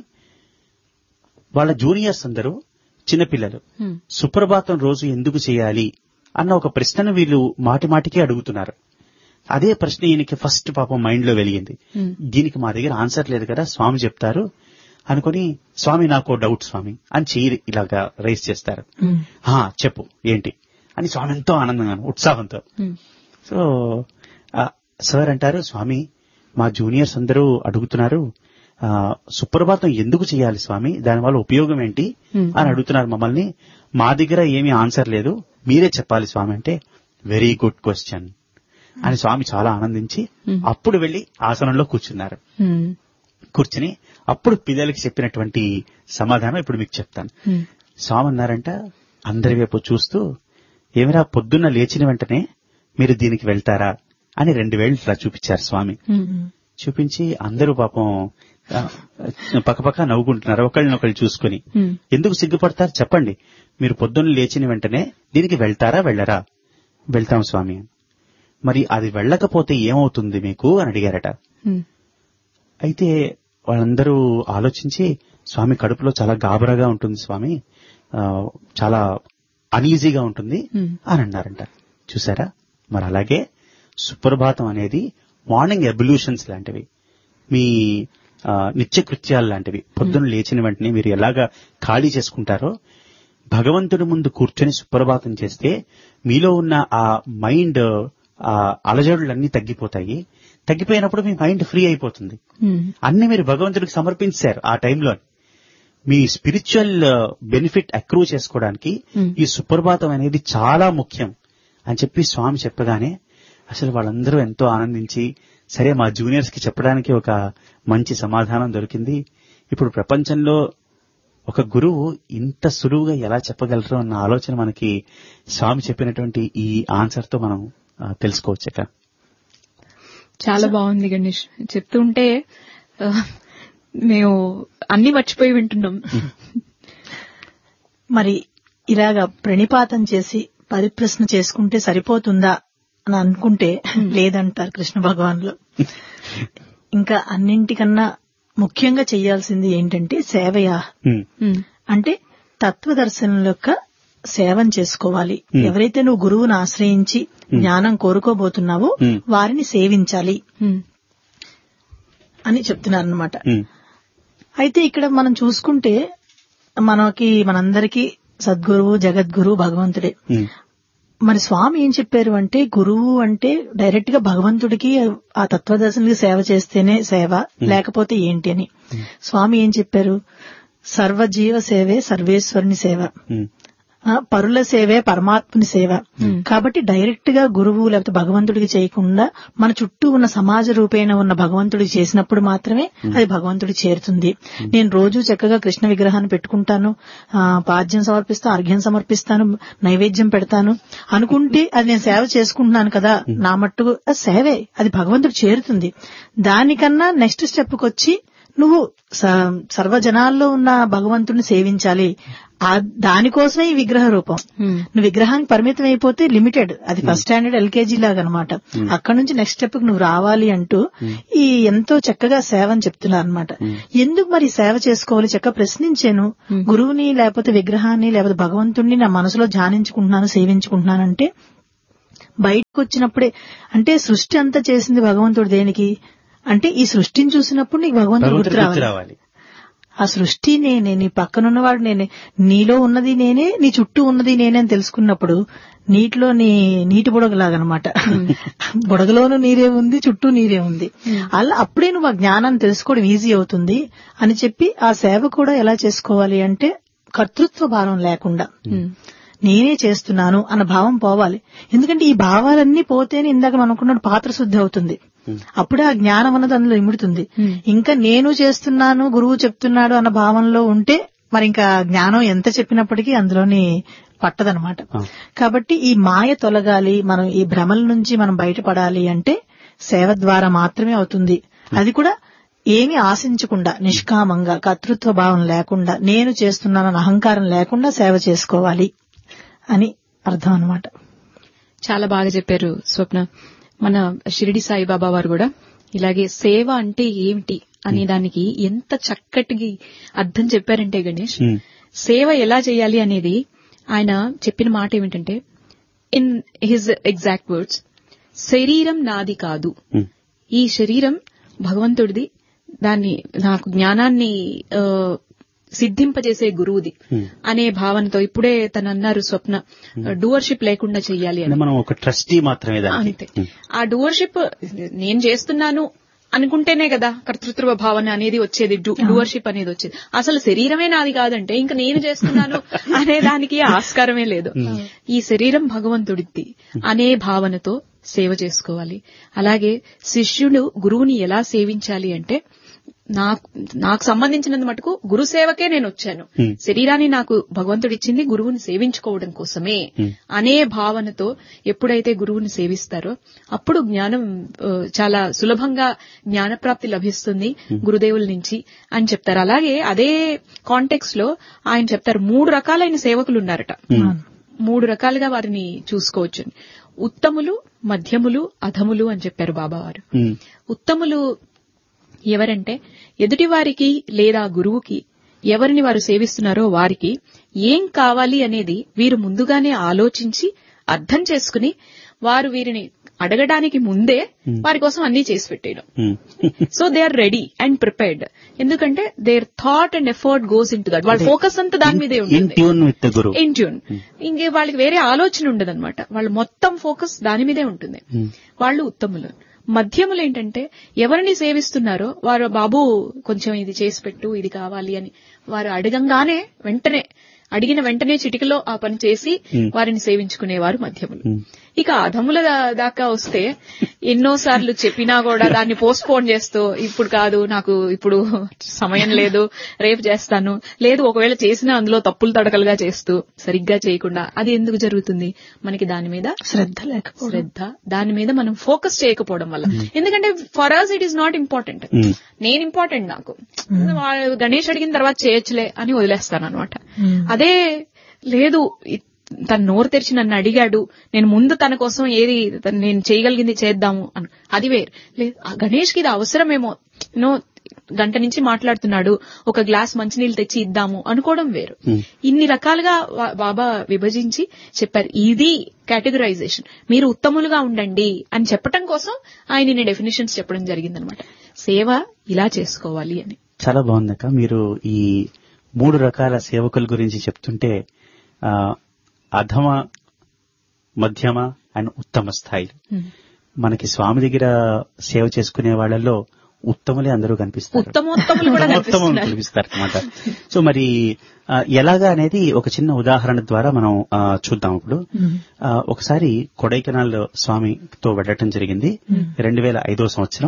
వాళ్ళ జూనియర్స్ అందరూ చిన్నపిల్లలు సుప్రభాతం రోజు ఎందుకు చేయాలి అన్న ఒక ప్రశ్నను వీళ్ళు మాటి మాటికి అడుగుతున్నారు. అదే ప్రశ్న ఈయనకి ఫస్ట్ పాపం మైండ్ లో వెలిగింది. దీనికి మా దగ్గర ఆన్సర్ లేదు కదా, స్వామి చెప్తారు అనుకుని, స్వామి నాకు డౌట్ స్వామి అని చెయ్యి ఇలాగా రైజ్ చేస్తారు. హా చెప్పు ఏంటి అని స్వామి ఎంతో ఆనందంగా ఉత్సాహంతో. సో సార్ అంటారు, స్వామి మా జూనియర్స్ అందరూ అడుగుతున్నారు, సుప్రభాతం ఎందుకు చేయాలి స్వామి, దానివల్ల ఉపయోగం ఏంటి అని అడుగుతున్నారు మమ్మల్ని. మా దగ్గర ఏమీ ఆన్సర్ లేదు, మీరే చెప్పాలి స్వామి అంటే, వెరీ గుడ్ క్వశ్చన్ అని స్వామి చాలా ఆనందించి అప్పుడు వెళ్లి ఆసనంలో కూర్చున్నారు. కూర్చుని అప్పుడు పిల్లలకి చెప్పినటువంటి సమాధానం ఇప్పుడు మీకు చెప్తాను. స్వామి అన్నారంట అందరి వైపు చూస్తూ, ఏమిరా పొద్దున్న లేచిన వెంటనే మీరు దీనికి వెళ్తారా అని రెండు వేళ్ళు ఇట్లా చూపించారు స్వామి. చూపించి అందరూ పాపం పక్కపక్క నవ్వుకుంటున్నారు ఒకళ్ళనొకళ్ళు చూసుకుని. ఎందుకు సిగ్గుపడతారు చెప్పండి, మీరు పొద్దున్న లేచిన వెంటనే దీనికి వెళ్తారా వెళ్ళరా? వెళ్తాం స్వామి. మరి అది వెళ్ళకపోతే ఏమవుతుంది మీకు అని అడిగారట. అయితే వాళ్ళందరూ ఆలోచించి, స్వామి కడుపులో చాలా గాబరాగా ఉంటుంది స్వామి, చాలా అనీజీగా ఉంటుంది అని అన్నారంట. చూసారా, మరి అలాగే సుప్రభాతం అనేది మార్నింగ్ ఎబల్యూషన్స్ లాంటివి, మీ నిత్యకృత్యాలు లాంటివి. పొద్దున్న లేచిన వెంటనే మీరు ఎలాగా ఖాళీ చేసుకుంటారో, భగవంతుడి ముందు కూర్చొని సుప్రభాతం చేస్తే మీలో ఉన్న ఆ మైండ్ ఆ అలజడులన్నీ తగ్గిపోతాయి. తగ్గిపోయినప్పుడు మీ మైండ్ ఫ్రీ అయిపోతుంది. అన్ని మీరు భగవంతుడికి సమర్పించారు ఆ టైంలో. మీ స్పిరిచువల్ బెనిఫిట్ అక్రూ చేసుకోవడానికి ఈ సుప్రభాతం అనేది చాలా ముఖ్యం అని చెప్పి స్వామి చెప్పగానే అసలు వాళ్ళందరూ ఎంతో ఆనందించి, సరే మా జూనియర్స్ కి చెప్పడానికి ఒక మంచి సమాధానం దొరికింది. ఇప్పుడు ప్రపంచంలో ఒక గురువు ఇంత సులువుగా ఎలా చెప్పగలరు అన్న ఆలోచన మనకి స్వామి చెప్పినటువంటి ఈ ఆన్సర్ తో మనం తెలుసుకోవచ్చక. చాలా బాగుంది గణేష్, చెప్తుంటే మేము అన్ని మర్చిపోయి వింటున్నాం. మరి ఇలాగా ప్రణిపాతం చేసి పరిప్రశ్న చేసుకుంటే సరిపోతుందా అని అనుకుంటే లేదంటారు కృష్ణ భగవాన్లు. ఇంకా అన్నింటికన్నా ముఖ్యంగా చేయాల్సింది ఏంటంటే సేవయా, అంటే తత్వదర్శనం యొక్క సేవం చేసుకోవాలి. ఎవరైతే నువ్వు గురువును ఆశ్రయించి జ్ఞానం కోరుకోబోతున్నావో వారిని సేవించాలి అని చెప్తున్నారన్నమాట. అయితే ఇక్కడ మనం చూసుకుంటే మనకి మనందరికీ సద్గురువు జగద్గురు భగవంతుడే. మరి స్వామి ఏం చెప్పారు అంటే, గురువు అంటే డైరెక్ట్ గా భగవంతుడికి ఆ తత్వదర్శనానికి సేవ చేస్తేనే సేవ, లేకపోతే ఏంటి అని. స్వామి ఏం చెప్పారు, సర్వజీవ సేవే సర్వేశ్వరుని సేవ, పరుల సేవే పరమాత్ముని సేవ. కాబట్టి డైరెక్ట్ గా గురువు లేకపోతే భగవంతుడికి చేయకుండా మన చుట్టూ ఉన్న సమాజ రూపేణ ఉన్న భగవంతుడికి చేసినప్పుడు మాత్రమే అది భగవంతుడికి చేరుతుంది. నేను రోజు చక్కగా కృష్ణ విగ్రహాన్ని పెట్టుకుంటాను, పాద్యం సమర్పిస్తాను, అర్ఘ్యం సమర్పిస్తాను, నైవేద్యం పెడతాను అనుకుంటే అది నేను సేవ చేసుకుంటున్నాను కదా, నా మట్టుకు సేవే, అది భగవంతుడు చేరుతుంది. దానికన్నా నెక్స్ట్ స్టెప్ కొచ్చి నువ్వు సర్వజనాల్లో ఉన్న భగవంతుడిని సేవించాలి. దానికోసమే ఈ విగ్రహ రూపం. నువ్వు విగ్రహానికి పరిమితం అయిపోతే లిమిటెడ్, అది ఫస్ట్ స్టాండర్డ్ ఎల్కేజీ లాగా అనమాట. అక్కడ నుంచి నెక్స్ట్ స్టెప్ నువ్వు రావాలి అంటూ ఈ ఎంతో చక్కగా సేవ అని చెప్తున్నారు అనమాట. ఎందుకు మరి సేవ చేసుకోవాలి చక్కగా ప్రశ్నించాను. గురువుని లేకపోతే విగ్రహాన్ని లేకపోతే భగవంతుడిని నా మనసులో ధ్యానించుకుంటున్నాను, సేవించుకుంటున్నానంటే బయటకు వచ్చినప్పుడే, అంటే సృష్టి అంతా చేసింది భగవంతుడు దేనికి అంటే ఈ సృష్టిని చూసినప్పుడు నీకు భగవంతుడు గుర్తు రావాలి. ఆ సృష్టి నేనే, నీ పక్కనున్నవాడు నేనే, నీలో ఉన్నది నేనే, నీ చుట్టూ ఉన్నది నేనే అని తెలుసుకున్నప్పుడు నీటిలో నీ నీటి బుడగలాగనమాట. బుడగలోనూ నీరే ఉంది, చుట్టూ నీరే ఉంది. అలా అప్పుడే నువ్వు ఆ జ్ఞానాన్ని తెలుసుకోవడం ఈజీ అవుతుంది అని చెప్పి ఆ సేవ కూడా ఎలా చేసుకోవాలి అంటే కర్తృత్వ భావం లేకుండా నేనే చేస్తున్నాను అన్న భావం పోవాలి. ఎందుకంటే ఈ భావాలన్నీ పోతేనే ఇందాక మనం అనుకున్నట్టు పాత్ర శుద్ధి అవుతుంది. అప్పుడే ఆ జ్ఞానం అన్నది అందులో ఇముడుతుంది. ఇంకా నేను చేస్తున్నాను గురువు చెప్తున్నాడు అన్న భావంలో ఉంటే మరి ఇంకా జ్ఞానం ఎంత చెప్పినప్పటికీ అందులోని పట్టదనమాట. కాబట్టి ఈ మాయ తొలగాలి, మనం ఈ భ్రమల నుంచి మనం బయటపడాలి అంటే సేవ ద్వారా మాత్రమే అవుతుంది. అది కూడా ఏమీ ఆశించకుండా నిష్కామంగా, కర్తృత్వ భావం లేకుండా, నేను చేస్తున్నానన్న అహంకారం లేకుండా సేవ చేసుకోవాలి అని అర్థం అన్నమాట. చాలా బాగా చెప్పారు స్వప్న. మన షిరిడి సాయిబాబా వారు కూడా ఇలాగే సేవ అంటే ఏమిటి అనే దానికి ఎంత చక్కటి అర్థం చెప్పారంటే గణేష్, సేవ ఎలా చేయాలి అనేది ఆయన చెప్పిన మాట ఏమిటంటే, ఇన్ హిజ్ ఎగ్జాక్ట్ వర్డ్స్, శరీరం నాది కాదు, ఈ శరీరం భగవంతుడిది, దాన్ని నాకు జ్ఞానాన్ని సిద్ధింపజేసే గురువుది అనే భావనతో ఇప్పుడే తను అన్నారు స్వప్న, డూవర్షిప్ లేకుండా చెయ్యాలి అని. మనం ఒక ట్రస్టీ మాత్రమే. అంతే. ఆ డూవర్షిప్ నేను చేస్తున్నాను అనుకుంటేనే కదా కర్తృత్వ భావన అనేది వచ్చేది, డూవర్షిప్ అనేది వచ్చేది. అసలు శరీరమే నాది కాదంటే ఇంకా నేను చేస్తున్నాను అనే దానికి ఆస్కారమే లేదు. ఈ శరీరం భగవంతుడిది అనే భావనతో సేవ చేసుకోవాలి. అలాగే శిష్యుడు గురువుని ఎలా సేవించాలి అంటే, నాకు నాకు సంబంధించినంత మటుకు గురు సేవకే నేను వచ్చాను, శరీరాన్ని నాకు భగవంతుడు ఇచ్చింది గురువుని సేవించుకోవడం కోసమే అనే భావనతో ఎప్పుడైతే గురువుని సేవిస్తారో అప్పుడు జ్ఞానం చాలా సులభంగా జ్ఞానప్రాప్తి లభిస్తుంది గురుదేవుల నుంచి అని చెప్తారు. అలాగే అదే కాంటెక్స్ట్ లో ఆయన చెప్తారు, మూడు రకాలైన సేవకులు ఉన్నారట, మూడు రకాలుగా వారిని చూసుకోవచ్చు. ఉత్తములు, మధ్యములు, అధములు అని చెప్పారు బాబావారు. ఉత్తములు ఎవరంటే ఎదుటి వారికి లేదా గురువుకి ఎవరిని వారు సేవిస్తున్నారో వారికి ఏం కావాలి అనేది వీరు ముందుగానే ఆలోచించి అర్థం చేసుకుని వారు వీరిని అడగడానికి ముందే వారి కోసం అన్ని చేసి పెట్టేయడం. So they are ready and prepared. ఎందుకంటే there thought and effort goes in to that. వాళ్ళ ఫోకస్ అంతా దాని మీదే ఉంటుంది, ఇన్ ట్యూన్. ఇంకే వాళ్ళకి వేరే ఆలోచన ఉండదన్నమాట, వాళ్ళ మొత్తం ఫోకస్ దాని మీదే ఉంటుంది. వాళ్ళు ఉత్తములు. మధ్యములు ఏంటంటే ఎవరిని సేవిస్తున్నారో వారు, బాబు కొంచెం ఇది చేసి పెట్టు, ఇది కావాలి అని వారు అడగంగానే వెంటనే అడిగిన వెంటనే చిటికలో ఆ పని చేసి వారిని సేవించుకునేవారు మధ్యములు. ఇక అధముల దాకా వస్తే ఎన్నోసార్లు చెప్పినా కూడా దాన్ని పోస్ట్ పోన్ చేస్తూ, ఇప్పుడు కాదు, నాకు ఇప్పుడు సమయం లేదు, రేపు చేస్తాను, లేదు ఒకవేళ చేసినా అందులో తప్పులు తడకలుగా చేస్తూ సరిగ్గా చేయకుండా. అది ఎందుకు జరుగుతుంది? మనకి దాని మీద శ్రద్ధ లేకపోవడం, శ్రద్ధ దాని మీద మనం ఫోకస్ చేయకపోవడం వల్ల. ఎందుకంటే for us it is not important, నేను ఇంపార్టెంట్, నాకు గణేష్ అడిగిన తర్వాత చేయొచ్చులే అని వదిలేస్తాను అనమాట. అదే లేదు, తన నోరు తెరిచి నన్ను అడిగాడు, నేను ముందు తన కోసం ఏది నేను చేయగలిగింది చేద్దాము అని, అది వేరు. లేదు గణేష్ కి ఇది అవసరమేమో, నో గంట నుంచి మాట్లాడుతున్నాడు, ఒక గ్లాస్ మంచినీళ్ళు తెచ్చి ఇద్దాము అనుకోవడం వేరు. ఇన్ని రకాలుగా బాబా విభజించి చెప్పారు. ఇది కేటగరైజేషన్. మీరు ఉత్తములుగా ఉండండి అని చెప్పడం కోసం ఆయన ఇన్ని డెఫినేషన్స్ చెప్పడం జరిగిందనమాట. సేవ ఇలా చేసుకోవాలి అని. చాలా బాగుందక్క. మీరు ఈ మూడు రకాల సేవకుల గురించి చెప్తుంటే అధమ, మధ్యమ అండ్ ఉత్తమ స్థాయి, మనకి స్వామి దగ్గర సేవ చేసుకునే వాళ్ళలో ఉత్తములే అందరూ కనిపిస్తారు, ఉత్తమోత్తములు కూడా కనిపిస్తారు అనమాట. సో మరి ఎలాగా అనేది ఒక చిన్న ఉదాహరణ ద్వారా మనం చూద్దాం. ఇప్పుడు ఒకసారి కొడైకెనాల్ స్వామితో వెళ్ళటం జరిగింది, రెండు వేల ఐదో సంవత్సరం.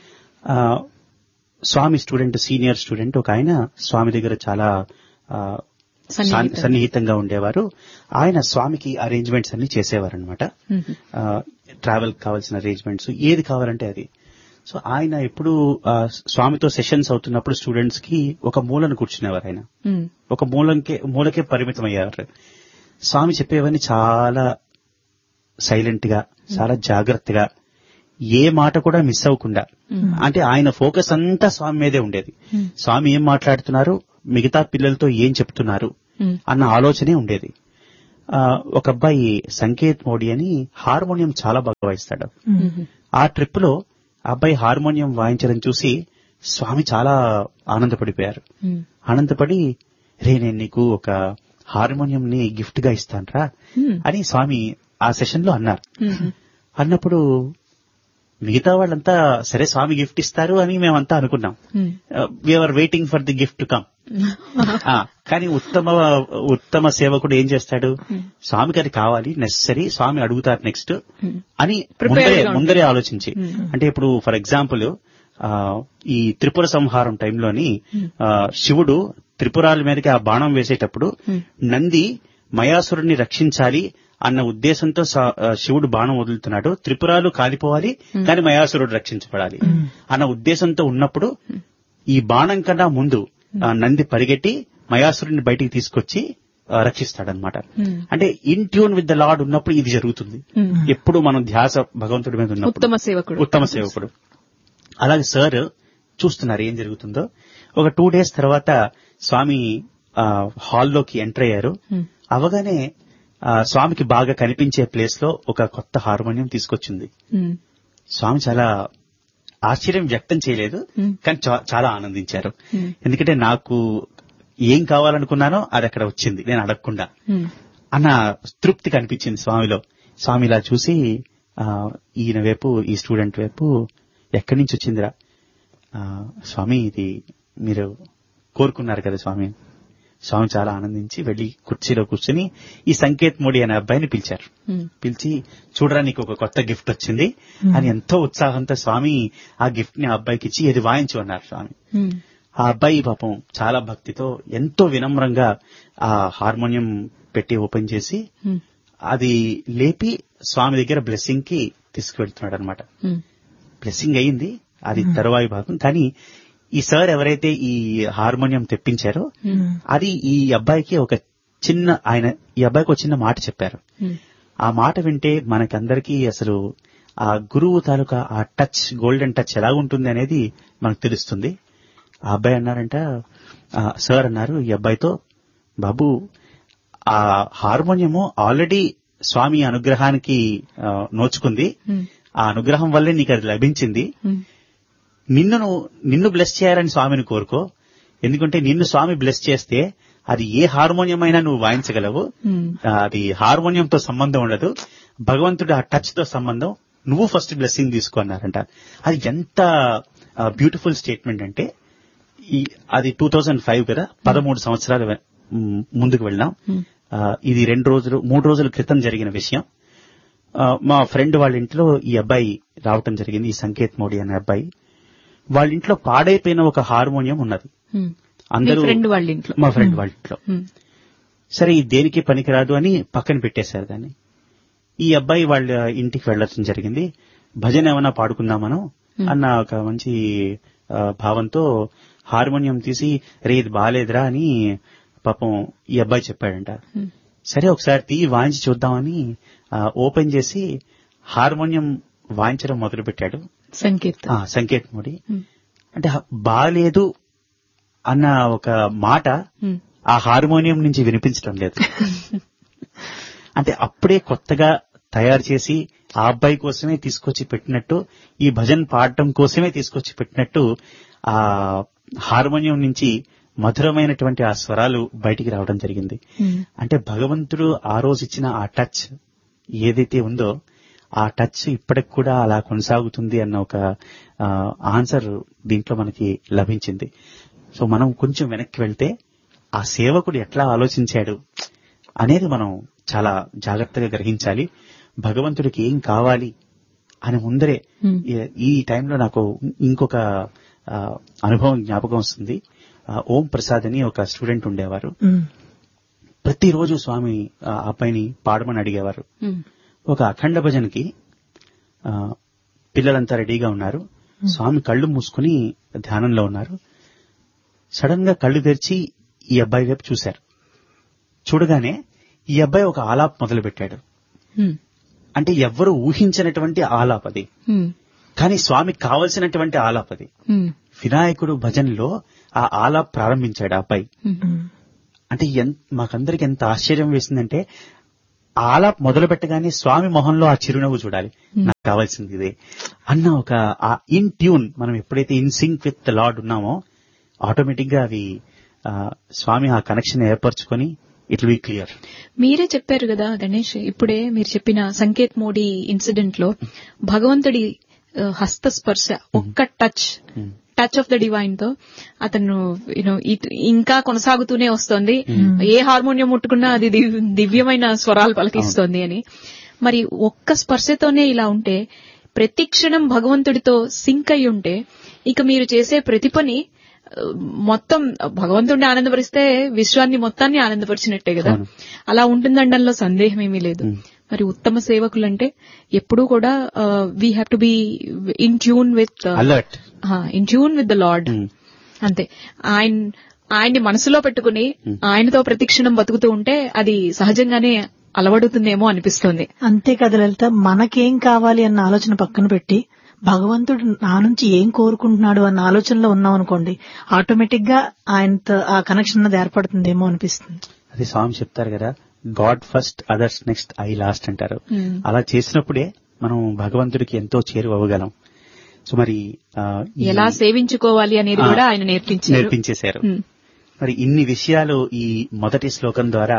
స్వామి స్టూడెంట్, సీనియర్ స్టూడెంట్ ఒక ఆయన స్వామి దగ్గర చాలా సన్నిహితంగా ఉండేవారు. ఆయన స్వామికి అరేంజ్మెంట్స్ అన్ని చేసేవారు అనమాట. ట్రావెల్ కావాల్సిన అరేంజ్మెంట్స్ ఏది కావాలంటే అది. సో ఆయన ఎప్పుడు స్వామితో సెషన్స్ అవుతున్నప్పుడు స్టూడెంట్స్ కి ఒక మూలను కూర్చునేవారు. ఆయన ఒక మూలంకే మూలకే పరిమితం అయ్యేవారు. స్వామి చెప్పేవన్నీ చాలా సైలెంట్ గా, చాలా జాగ్రత్తగా, ఏ మాట కూడా మిస్ అవ్వకుండా, అంటే ఆయన ఫోకస్ అంతా స్వామి మీదే ఉండేది. స్వామి ఏం మాట్లాడుతున్నారు, మిగతా పిల్లలతో ఏం చెప్తున్నారు అన్న ఆలోచనే ఉండేది. ఒక అబ్బాయి సంకేత్ మోడీ అని హార్మోనియం చాలా బాగా వాయిస్తాడు. ఆ ట్రిప్ లో అబ్బాయి హార్మోనియం వాయించడం చూసి స్వామి చాలా ఆనందపడిపోయారు. ఆనందపడి రే నేను నీకు ఒక హార్మోనియం ని గిఫ్ట్ గా ఇస్తానరా అని స్వామి ఆ సెషన్ లో అన్నారు. అన్నప్పుడు మిగతా వాళ్ళంతా సరే స్వామి గిఫ్ట్ ఇస్తారు అని మేమంతా అనుకున్నాం. We are waiting for the gift to come. కానీ ఉత్తమ ఉత్తమ సేవకుడు ఏం చేస్తాడు, స్వామికి అది కావాలి, నెసరీ, స్వామి అడుగుతారు నెక్స్ట్ అని ముందరే ముందరే ఆలోచించి. అంటే ఇప్పుడు ఫర్ ఎగ్జాంపుల్ ఈ త్రిపుర సంహారం టైంలోని శివుడు త్రిపురాల మీదకి ఆ బాణం వేసేటప్పుడు నంది మయాసురుడిని రక్షించాలి అన్న ఉద్దేశంతో శివుడు బాణం వదులుతున్నాడు. త్రిపురాలు కాలిపోవాలి కానీ మయాసురుడు రక్షించబడాలి అన్న ఉద్దేశంతో ఉన్నప్పుడు ఈ బాణం కన్నా ముందు నంది పరిగెట్టి మయాసురుడిని బయటికి తీసుకొచ్చి రక్షిస్తాడనమాట. అంటే in tune with the lord ఉన్నప్పుడు ఇది జరుగుతుంది. ఎప్పుడు మనం ధ్యాస భగవంతుడి మీద ఉన్నప్పుడు ఉత్తమ సేవకుడు ఉత్తమ సేవకుడు అలాగే సార్ చూస్తున్నారు ఏం జరుగుతుందో. ఒక టూ డేస్ తర్వాత స్వామి హాల్లోకి ఎంటర్ అయ్యారు. అవగానే స్వామికి బాగా కనిపించే ప్లేస్ లో ఒక కొత్త హార్మోనియం తీసుకొచ్చింది. స్వామి చాలా ఆశ్చర్యం వ్యక్తం చేయలేదు, కానీ చాలా ఆనందించారు. ఎందుకంటే నాకు ఏం కావాలనుకున్నానో అది అక్కడ వచ్చింది నేను అడగకుండా అన్న తృప్తి కనిపించింది స్వామిలో. స్వామి ఇలా చూసి ఈయన వైపు, ఈ స్టూడెంట్ వైపు, ఎక్కడి నుంచి వచ్చిందిరా స్వామి, ఇది మీరు కోరుకున్నారు కదా స్వామి. స్వామి చాలా ఆనందించి వెళ్లి కుర్చీలో కూర్చొని ఈ సంకేత్ మోడీ అనే అబ్బాయిని పిలిచారు. పిలిచి చూడరా నీకు ఒక కొత్త గిఫ్ట్ వచ్చింది అని ఎంతో ఉత్సాహంతో స్వామి ఆ గిఫ్ట్ ని ఆ అబ్బాయికి ఇచ్చి ఇది వాయించు అన్నారు స్వామి. ఆ అబ్బాయి పాపం చాలా భక్తితో ఎంతో వినమ్రంగా ఆ హార్మోనియం పెట్టి ఓపెన్ చేసి అది లేపి స్వామి దగ్గర బ్లెస్సింగ్ కి తీసుకువెళ్తున్నాడు అనమాట. బ్లెస్సింగ్ అయింది, అది తరువాయి భాగం. కానీ ఈ సార్ ఎవరైతే ఈ హార్మోనియం తెప్పించారో అది ఈ అబ్బాయికి ఒక చిన్న ఆయన ఈ అబ్బాయికి ఒక చిన్న మాట చెప్పారు. ఆ మాట వింటే మనకందరికీ అసలు ఆ గురువు తాలూకా ఆ టచ్, గోల్డెన్ టచ్ ఎలా ఉంటుంది అనేది మనకు తెలుస్తుంది. ఆ అబ్బాయి అన్నారంట, సార్ అన్నారు ఈ అబ్బాయితో, బాబు ఆ హార్మోనియము ఆల్రెడీ స్వామి అనుగ్రహానికి నోచుకుంది, ఆ అనుగ్రహం వల్లే నీకు అది లభించింది. నిన్ను నిన్ను బ్లెస్ చేయాలని స్వామిని కోరుకో. ఎందుకంటే నిన్ను స్వామి బ్లెస్ చేస్తే అది ఏ హార్మోనియం అయినా నువ్వు వాయించగలవు. అది హార్మోనియంతో సంబంధం ఉండదు, భగవంతుడు ఆ టచ్ తో సంబంధం. నువ్వు ఫస్ట్ బ్లెస్సింగ్ తీసుకో అన్నారంట. అది ఎంత బ్యూటిఫుల్ స్టేట్మెంట్ అంటే, ఈ అది టూ థౌజండ్ ఫైవ్ కదా, పదమూడు సంవత్సరాలు ముందుకు వెళ్ళాం. ఇది రెండు రోజులు మూడు రోజుల క్రితం జరిగిన విషయం. మా ఫ్రెండ్ వాళ్ళ ఇంట్లో ఈ అబ్బాయి రావటం జరిగింది, ఈ సంకేత్ మోడీ అనే అబ్బాయి. వాళ్ళ ఇంట్లో పాడైపోయిన ఒక హార్మోనియం ఉన్నది. అందరూ మా ఫ్రెండ్ వాళ్ళ ఇంట్లో సరే ఇది దేనికి పనికిరాదు అని పక్కన పెట్టేశారు దాన్ని. ఈ అబ్బాయి వాళ్ళ ఇంటికి వెళ్లడం జరిగింది. భజన ఏమైనా పాడుకుందామను అన్న ఒక మంచి భావంతో హార్మోనియం తీసి రే ఇది బాలేదురా అని పాపం ఈ అబ్బాయి చెప్పాడంట. సరే ఒకసారి తీ వాయించి చూద్దామని ఓపెన్ చేసి హార్మోనియం వాయించడం మొదలు పెట్టాడు సంకేత్ సంకేత్ మోడీ. అంటే బాలేదు అన్న ఒక మాట ఆ హార్మోనియం నుంచి వినిపించడం లేదు. అంటే అప్పుడే కొత్తగా తయారు చేసి ఆ అబ్బాయి కోసమే తీసుకొచ్చి పెట్టినట్టు, ఈ భజన్ పాడటం కోసమే తీసుకొచ్చి పెట్టినట్టు ఆ హార్మోనియం నుంచి మధురమైనటువంటి ఆ స్వరాలు బయటికి రావడం జరిగింది. అంటే భగవంతుడు ఆ రోజు ఇచ్చిన ఆ టచ్ ఏదైతే ఉందో ఆ టచ్ ఇప్పటికి కూడా అలా కొనసాగుతుంది అన్న ఒక ఆన్సర్ దీంట్లో మనకి లభించింది. సో మనం కొంచెం వెనక్కి వెళ్తే ఆ సేవకుడు ఎట్లా ఆలోచించాడు అనేది మనం చాలా జాగ్రత్తగా గ్రహించాలి. భగవంతుడికి ఏం కావాలి అని ముందరే, ఈ టైంలో నాకు ఇంకొక అనుభవం జ్ఞాపకం వస్తుంది. ఓం ప్రసాద్ అని ఒక స్టూడెంట్ ఉండేవారు. ప్రతిరోజు స్వామి ఆ అబ్బాయిని పాడమని అడిగేవారు. ఒక అఖండ భజనకి పిల్లలంతా రెడీగా ఉన్నారు. స్వామి కళ్ళు మూసుకుని ధ్యానంలో ఉన్నారు. సడన్ గా కళ్ళు తెరిచి ఈ అబ్బాయి వైపు చూశారు. చూడగానే ఈ అబ్బాయి ఒక ఆలాప్ మొదలు పెట్టాడు. అంటే ఎవ్వరూ ఊహించినటువంటి ఆలాప్ అది, కానీ స్వామికి కావలసినటువంటి ఆలాప్ అది. వినాయకుడు భజనలో ఆ ఆలాప్ ప్రారంభించాడు ఆ అబ్బాయి. అంటే మాకందరికి ఎంత ఆశ్చర్యం వేసిందంటే అలా మొదలు పెట్టగానే స్వామి మొహంలో ఆ చిరునవ్వు చూడాలి, నాకు కావాల్సింది ఇదే అన్న ఒక ఇన్ ట్యూన్. మనం ఎప్పుడైతే in sync with the lord ఉన్నామో ఆటోమేటిక్ గా అవి స్వామి ఆ కనెక్షన్ ఏర్పరచుకొని ఇట్ విల్ బి క్లియర్. మీరే చెప్పారు కదా గణేష్, ఇప్పుడే మీరు చెప్పిన సంకేత్ మోడీ ఇన్సిడెంట్ లో భగవంతుడి హస్త స్పర్శ, ఒక్క touch touch of the divine తో అతను యూనో ఇంకా కొనసాగుతూనే వస్తోంది. ఏ హార్మోనియం ముట్టుకున్నా అది దివ్యమైన స్వరాలు పలికిస్తోంది అని. మరి ఒక్క స్పర్శతోనే ఇలా ఉంటే, ప్రతి క్షణం భగవంతుడితో సింక్ అయి ఉంటే, ఇక మీరు చేసే ప్రతి పని మొత్తం భగవంతుడిని ఆనందపరిస్తే విశ్వాన్ని మొత్తాన్ని ఆనందపరిచినట్టే కదా. అలా ఉంటుందనడంలో సందేహం ఏమీ లేదు. మరి ఉత్తమ సేవకులంటే ఎప్పుడూ కూడా we have to be in tune with alert, in tune with the lord. అంతే, ఆయన ఆయన్ని మనసులో పెట్టుకుని ఆయనతో ప్రతిక్షణం బతుకుతూ ఉంటే అది సహజంగానే అలవడుతుందేమో అనిపిస్తుంది. అంతే కదా లలిత, మనకేం కావాలి అన్న ఆలోచన పక్కన పెట్టి భగవంతుడు నా నుంచి ఏం కోరుకుంటున్నాడు అన్న ఆలోచనలో ఉన్నాం అనుకోండి, ఆటోమేటిక్ గా ఆయనతో ఆ కనెక్షన్ అన్నది ఏర్పడుతుందేమో అనిపిస్తుంది. అది స్వామి చెప్తారు కదా, God first others next I last అంటారు. అలా చేసినప్పుడే మనం భగవంతుడికి ఎంతో చేరువవ్వగలం. సో మరి ఎలా సేవించుకోవాలి అనేది కూడా ఆయన నేర్పించారు నేర్పించేశారు. మరి ఇన్ని విషయాలు ఈ మొదటి శ్లోకం ద్వారా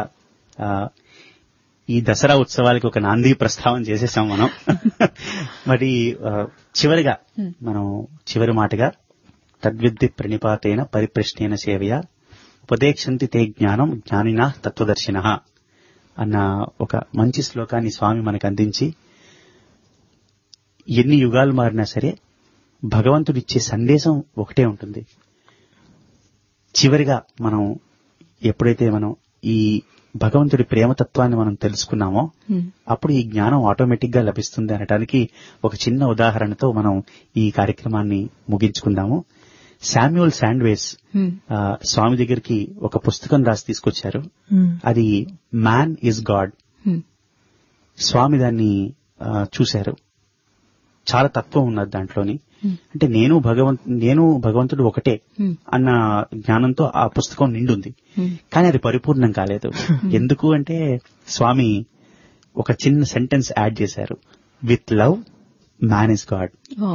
ఈ దసరా ఉత్సవాలకి ఒక నాంది ప్రస్తావన చేసేసాం మనం. మరి చివరిగా మనం చివరి మాటగా తద్విద్ది ప్రణిపాతేన పరిప్రశ్నేన సేవయ ఉపదేక్షంతి తే జ్ఞానం జ్ఞానినా తత్వదర్శినః అన్న ఒక మంచి శ్లోకాన్ని స్వామి మనకు అందించి, ఎన్ని యుగాలు మారినా సరే భగవంతుడిచ్చే సందేశం ఒకటే ఉంటుంది. చివరిగా మనం ఎప్పుడైతే మనం ఈ భగవంతుడి ప్రేమతత్వాన్ని మనం తెలుసుకున్నామో అప్పుడు ఈ జ్ఞానం ఆటోమేటిక్ గా లభిస్తుంది అనడానికి ఒక చిన్న ఉదాహరణతో మనం ఈ కార్యక్రమాన్ని ముగించుకుందాము. శామ్యూల్ శాండ్వేస్ స్వామి దగ్గరికి ఒక పుస్తకం రాసి తీసుకొచ్చారు. అది మ్యాన్ ఈజ్ గాడ్. స్వామి దాన్ని చూశారు, చాలా తత్వం ఉన్నది దాంట్లోని. అంటే నేను భగవంతు నేను భగవంతుడు ఒకటే అన్న జ్ఞానంతో ఆ పుస్తకం నిండుంది. కానీ అది పరిపూర్ణం కాలేదు. ఎందుకు అంటే స్వామి ఒక చిన్న సెంటెన్స్ యాడ్ చేశారు, with love man is God.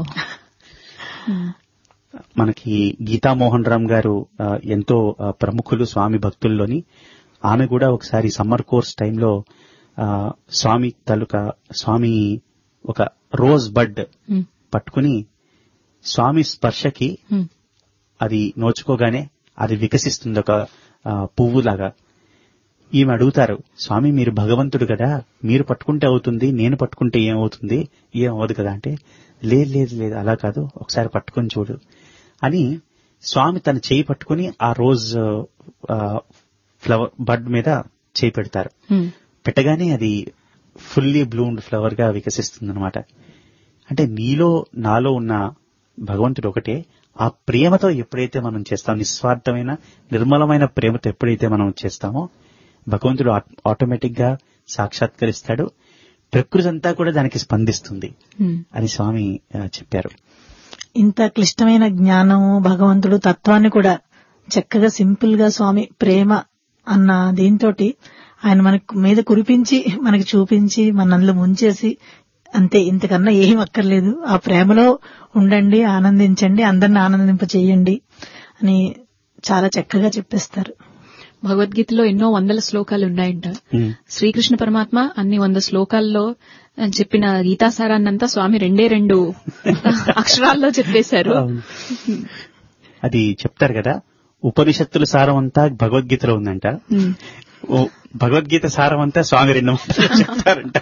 మనకి గీతామోహన్ రామ్ గారు ఎంతో ప్రముఖులు స్వామి భక్తుల్లోని. ఆమె కూడా ఒకసారి సమ్మర్ కోర్స్ టైంలో స్వామి తాలూకా స్వామి ఒక రోజ్ బడ్ పట్టుకుని స్వామి స్పర్శకి అది నోచుకోగానే అది వికసిస్తుంది ఒక పువ్వులాగా. ఈమె అడుగుతారు, స్వామి మీరు భగవంతుడు కదా, మీరు పట్టుకుంటే అవుతుంది, నేను పట్టుకుంటే ఏమవుతుంది, ఏమవదు కదా అంటే, లేదు లేదు లేదు అలా కాదు, ఒకసారి పట్టుకొని చూడు అని స్వామి తన చేయి పట్టుకుని ఆ రోజ్ ఫ్లవర్ బడ్ మీద చేయి పెడతారు. పెట్టగానే అది ఫుల్లీ బ్లూమ్డ్ ఫ్లవర్ గా వికసిస్తుంది అనమాట. అంటే నీలో నాలో ఉన్న భగవంతుడు ఒకటే. ఆ ప్రేమతో ఎప్పుడైతే మనం చేస్తామో, నిస్వార్థమైన నిర్మలమైన ప్రేమతో ఎప్పుడైతే మనం చేస్తామో భగవంతుడు ఆటోమేటిక్ గా సాక్షాత్కరిస్తాడు. ప్రకృతి అంతా కూడా దానికి స్పందిస్తుంది అని స్వామి చెప్పారు. ఇంత క్లిష్టమైన జ్ఞానము, భగవంతుడు తత్వాన్ని కూడా చక్కగా సింపుల్ గా స్వామి ప్రేమ అన్న దీంతో ఆయన మనకు మీద కురిపించి మనకి చూపించి మనల్ని ముంచేసి, అంతే, ఇంతకన్నా ఏం అక్కర్లేదు, ఆ ప్రేమలో ఉండండి, ఆనందించండి, అందరిని ఆనందింప చెయ్యండి అని చాలా చక్కగా చెప్పేస్తారు. భగవద్గీతలో ఎన్నో వందల శ్లోకాలు ఉన్నాయంట. శ్రీకృష్ణ పరమాత్మ అన్ని వంద శ్లోకాల్లో చెప్పిన గీతాసారాన్నంతా స్వామి రెండే రెండు అక్షరాల్లో చెప్పేశారు. అది చెప్తారు కదా, ఉపనిషత్తుల సారం అంతా భగవద్గీతలో ఉందంట, భగవద్గీత సారం అంతా స్వామి రెండు చెప్తారంట.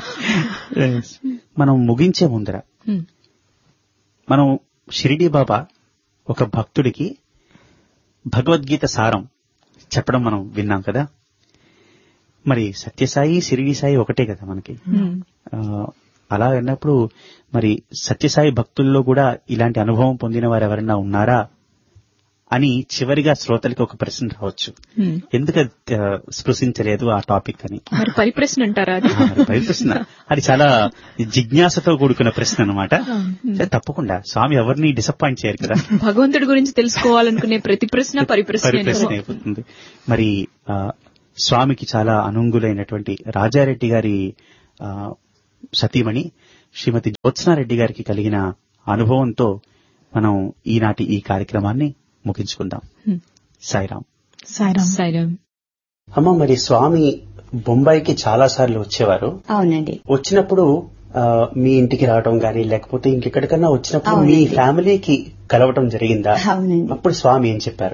మనం ముగించే ముందర మనం షిరిడీ బాబా ఒక భక్తుడికి భగవద్గీత సారం చెప్పడం మనం విన్నాం కదా. మరి సత్యసాయి షిరిడీ సాయి ఒకటే కదా మనకి. అలా అన్నప్పుడు మరి సత్యసాయి భక్తుల్లో కూడా ఇలాంటి అనుభవం పొందిన వారు ఎవరైనా ఉన్నారా అని చివరిగా శ్రోతలకి ఒక ప్రశ్న రావచ్చు, ఎందుకు స్పృశించలేదు ఆ టాపిక్ అని. మరి పరిప్రశ్న అంటారా? పరిప్రశ్న అది చాలా జిజ్ఞాసతో కూడుకున్న ప్రశ్న అనమాట. తప్పకుండా స్వామి ఎవరిని డిసప్పాయింట్ చేయరు కదా. భగవంతుడి గురించి తెలుసుకోవాలనుకునే ప్రతి ప్రశ్న పరిప్రశ్న పరిప్రశ్న అయిపోతుంది. మరి స్వామికి చాలా అనుంగులైనటువంటి రాజారెడ్డి గారి ఆ, సతీమణి శ్రీమతి జ్యోత్స్నారెడ్డి గారికి కలిగిన అనుభవంతో మనం ఈనాటి ఈ కార్యక్రమాన్ని ముగించుకుందాం. సాయిరాం. సాయిరామ్. సాయిరామ్. అమ్మ, మరి స్వామి బొంబాయికి చాలా సార్లు వచ్చేవారు. అవునండి. వచ్చినప్పుడు ఆ, మీ ఇంటికి రావడం గానీ లేకపోతే ఇంకెక్కడికన్నా వచ్చినప్పుడు మీ అవునండి. ఫ్యామిలీకి కలవటం జరిగిందా? అవునండి. అప్పుడు స్వామి ఏం చెప్పారు?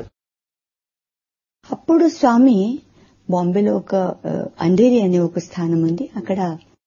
అప్పుడు స్వామి బాంబేలో ఒక ఆ, అంధేరి అనే ఒక స్థానం ఉంది. అక్కడ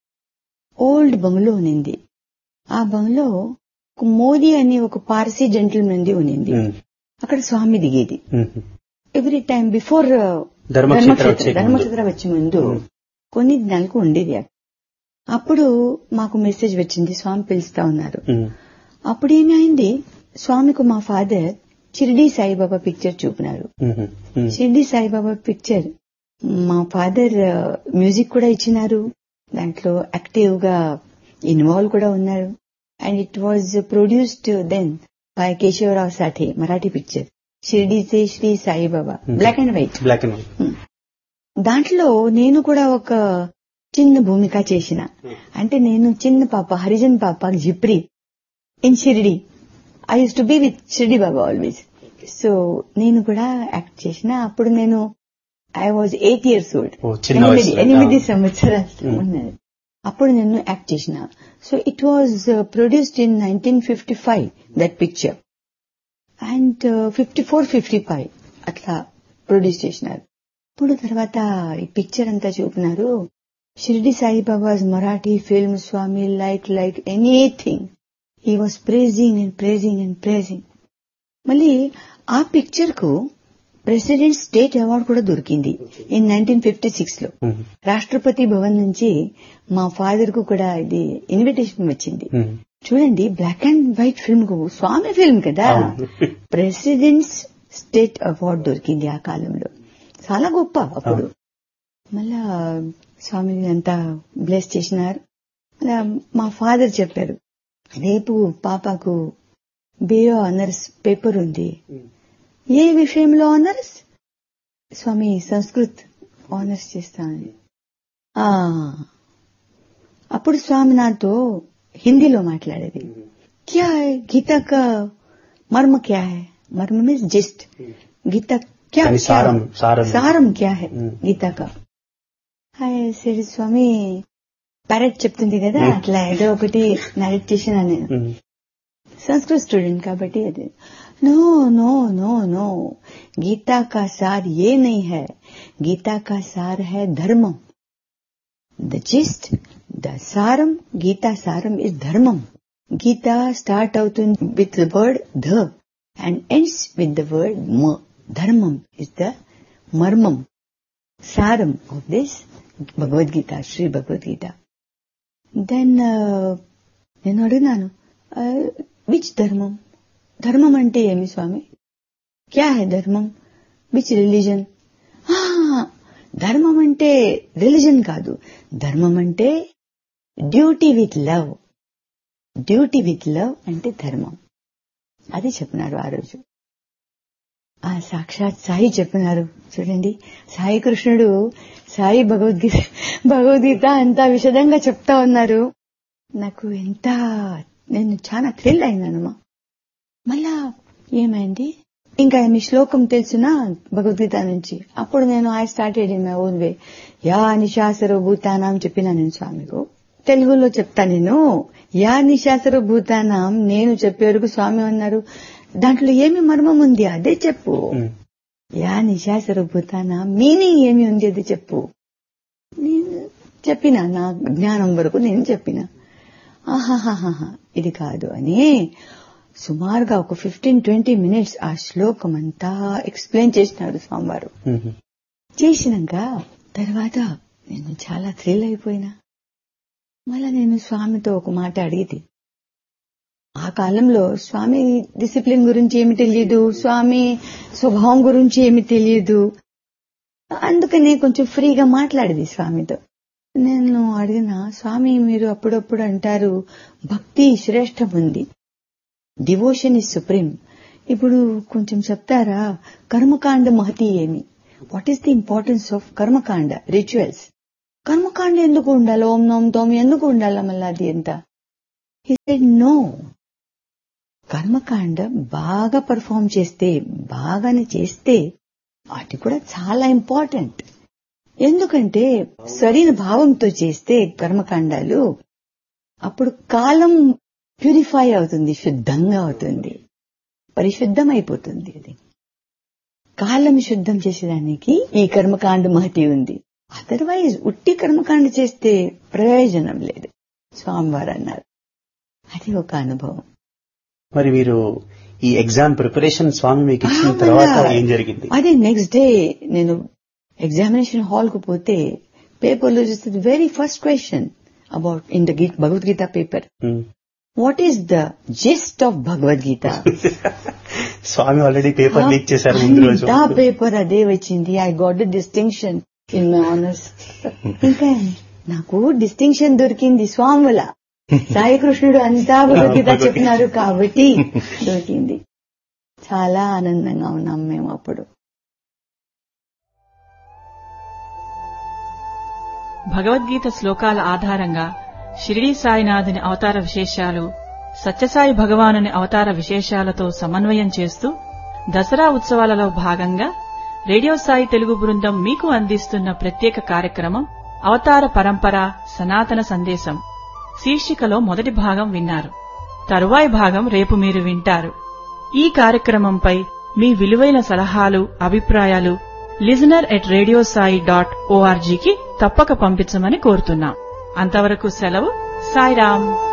ఓల్డ్ బంగ్లో ఉన్నింది. ఆ బంగ్లో ఒక మోదీ అనే ఒక పార్సీ జెంటిల్మెన్ ది ఉన్నింది. ఉమ్, అక్కడ స్వామి దిగేది ఉమ్, ఎవ్రీ టైం బిఫోర్ ధర్మక్షేత్ర వచ్చే ముందు. ధర్మక్షేత్ర వచ్చే ముందు కొన్ని దినాలకు ఉండేది. అప్పుడు మాకు మెసేజ్ వచ్చింది, స్వామి పిలుస్తా ఉన్నారు. ఉమ్, అప్పుడు ఏమైంది, స్వామికి మా ఫాదర్ షిరిడి సాయిబాబా పిక్చర్ చూపినారు. ఉమ్, ఉమ్, షిరిడి సాయిబాబా పిక్చర్ మా ఫాదర్ మ్యూజిక్ కూడా ఇచ్చినారు, దాంట్లో యాక్టివ్ గా ఇన్వాల్వ్ కూడా ఉన్నారు. And it was produced then by Keshavarao Sathe, Marathi picture Shirdi say Shri Saibaba, black and white. Black and white. దాంట్లో నేను కూడా ఒక చిన్న భూమిక చేసిన. అంటే నేను చిన్న పాప, హరిజన్ పాప, జిప్రి in Shirdi. I use to be with Shirdi Baba always. So నేను కూడా యాక్ట్ చేసిన. అప్పుడు నేను I was eight years old, ఓ, చిన్న ఎనిమిది వయసులో. ఎనిమిది సంవత్సరాలు ఉన్నది. అప్పుడు నేను యాక్ట్ చేసిన. So it was produced in nineteen fifty five that picture. And fifty four fifty five అట్లా ప్రొడ్యూస్ చేసినారు. ఇప్పుడు తర్వాత ఈ పిక్చర్ అంతా చూపినారు. Shirdi సాయిబాబా's Marathi film, Swami like like anything. He was praising and praising and praising. మళ్ళీ ఆ పిక్చర్ కు ప్రెసిడెంట్ స్టేట్ అవార్డు కూడా దొరికింది ఇన్ నైన్టీన్ ఫిఫ్టీ సిక్స్ లో. ఉమ్, రాష్ట్రపతి భవన్ నుంచి మా ఫాదర్ కు కూడా ఇది ఇన్విటేషన్ వచ్చింది. ఉమ్, చూడండి, బ్లాక్ అండ్ వైట్ ఫిల్మ్ కు, స్వామి ఫిల్మ్ కదా, అవును. ప్రెసిడెంట్స్ స్టేట్ అవార్డు దొరికింది ఆ కాలంలో. చాలా గొప్ప అప్పుడు. మళ్ళా స్వామి అంతా బ్లెస్ చేసినారు. మళ్ళా మా ఫాదర్ చెప్పారు, రేపు పాపకు బిఏ ఆనర్స్ పేపర్ ఉంది. ఏ విషయంలో ఆనర్స్? స్వామి సంస్కృత్ ఆనర్స్ చేస్తానని. ఆ, అప్పుడు స్వామి నాతో హిందీలో మాట్లాడేది. క్యా హై గీతా కా మర్మ క్యా హై? మర్మ means just. గీతా క్యా కానీ సారం సారం సారం క్యా హై Hmm. గీతా కా? హాయ్ సరే స్వామి, ప్యారెట్ చెప్తుంది కదా, Hmm. అట్లా ఏదో ఒకటి నరేట్ చేసిన నేను. ఉమ్, సంస్కృత్ స్టూడెంట్ కాబట్టి అది. No no no no Gita का सार ये नहीं है, गीता का सार है धर्मम. The gist, the saram, Gita saram is dharmam. Gita start out with the word the and ends with the word ma. Dharmam is the marmam, saram of this Bhagavad Gita, Sri Bhagavad Gita. Then నేను అడిగినాను, విచ్ ధర్మం? ధర్మం అంటే ఏమి స్వామి? క్యా హై ధర్మం? Which religion? ధర్మం అంటే రిలీజన్ కాదు, ధర్మం అంటే duty with love. Duty with love అంటే ధర్మం. అది చెప్పినారు ఆ రోజు. ఆ సాక్షాత్ సాయి చెప్పినారు. చూడండి, సాయి కృష్ణుడు సాయి భగవద్గీత భగవద్గీత అంతా విశదంగా చెప్తా ఉన్నారు. నాకు ఎంత, నేను చాలా థ్రిల్ అయినానమ్మా. మళ్ళా ఏమైంది, ఇంకా మీ శ్లోకం తెలుసునా భగవద్గీత నుంచి? అప్పుడు నేను I started in my own way. Yeah నిశాసరో భూతానాం చెప్పినా నేను స్వామికు. తెలుగులో చెప్తా నేను. యా నిశాసరో భూతానాం నేను చెప్పే వరకు స్వామి అన్నారు, దాంట్లో ఏమి మర్మం ఉంది అదే చెప్పు. యా నిశాసరో భూతానాం మీనింగ్ ఏమి ఉంది అది చెప్పు. నేను చెప్పిన, నా జ్ఞానం వరకు నేను చెప్పిన. ఆహాహాహా ఇది కాదు అని సుమారుగా ఒక ఫిఫ్టీన్ ట్వంటీ మినిట్స్ ఆ శ్లోకం అంతా ఎక్స్ప్లెయిన్ చేసినాడు స్వామివారు. చేసినాక తర్వాత నేను చాలా థ్రిల్ అయిపోయినా. మళ్ళా నేను స్వామితో ఒక మాట అడిగితే, ఆ కాలంలో స్వామి డిసిప్లిన్ గురించి ఏమి తెలియదు, స్వామి స్వభావం గురించి ఏమి తెలియదు. అందుకని కొంచెం ఫ్రీగా మాట్లాడేది స్వామితో. నేను అడిగిన, స్వామి మీరు అప్పుడప్పుడు అంటారు భక్తి శ్రేష్టం ఉంది, డివోషన్ ఇస్ సుప్రీం. ఇప్పుడు కొంచెం చెప్తారా, కర్మకాండ మహతి ఏమి, what is the importance of కర్మకాండ రిచువల్స్? కర్మకాండ ఎందుకు ఉండాలి? ఓం నోం తోం ఎందుకు ఉండాలి? మళ్ళీ అది ఎంత? హి సెడ్ నో, కర్మకాండ బాగా పర్ఫార్మ్ చేస్తే, బాగానే చేస్తే అది కూడా చాలా ఇంపార్టెంట్. ఎందుకంటే సరైన భావంతో చేస్తే కర్మకాండాలు అప్పుడు కాలం ప్యూరిఫై అవుతుంది, శుద్ధంగా అవుతుంది, పరిశుద్ధం అయిపోతుంది. అది కాలం శుద్ధం చేసేదానికి ఈ కర్మకాండ మహతి ఉంది. అదర్వైజ్ ఉట్టి కర్మకాండ చేస్తే ప్రయోజనం లేదు, స్వామివారు అన్నారు. అది ఒక అనుభవం. మరి మీరు ఈ ఎగ్జామ్ ప్రిపరేషన్ స్వామి మీకు ఇచ్చిన తర్వాత ఏం జరిగింది? అదే నెక్స్ట్ డే నేను ఎగ్జామినేషన్ హాల్ కు పోతే పేపర్లో చూస్తే very first question about in the Bhagavad Gita paper, what is the gist of Bhagavad Gita? Swamy already paper leak చేశారు ముందు రోజు. ఆ పేపర్ అదే వచ్చింది. I got the distinction in my honours. ఇంకా నాకు డిస్టింక్షన్ దొరికింది స్వామి వల్ల. సాయి కృష్ణుడు అంతా భగవద్గీత చెప్పినారు కాబట్టి దొరికింది. చాలా ఆనందంగా ఉన్నాం మేము అప్పుడు. భగవద్గీత శ్లోకాల ఆధారంగా షిరిడీ సాయినాథుని అవతార విశేషాలు, సత్యసాయి భగవానుని అవతార విశేషాలతో సమన్వయం చేస్తూ దసరా ఉత్సవాలలో భాగంగా రేడియో సాయి తెలుగు బృందం మీకు అందిస్తున్న ప్రత్యేక కార్యక్రమం అవతార పరంపర సనాతన సందేశం శీర్షికలో మొదటి భాగం విన్నారు. తరువాయి భాగం రేపు మీరు వింటారు. ఈ కార్యక్రమంపై మీ విలువైన సలహాలు, అభిప్రాయాలు listener at radio Sai dot ఓఆర్జీకి తప్పక పంపించమని కోరుతున్నాం. అంతవరకు సెలవు. సాయిరాం.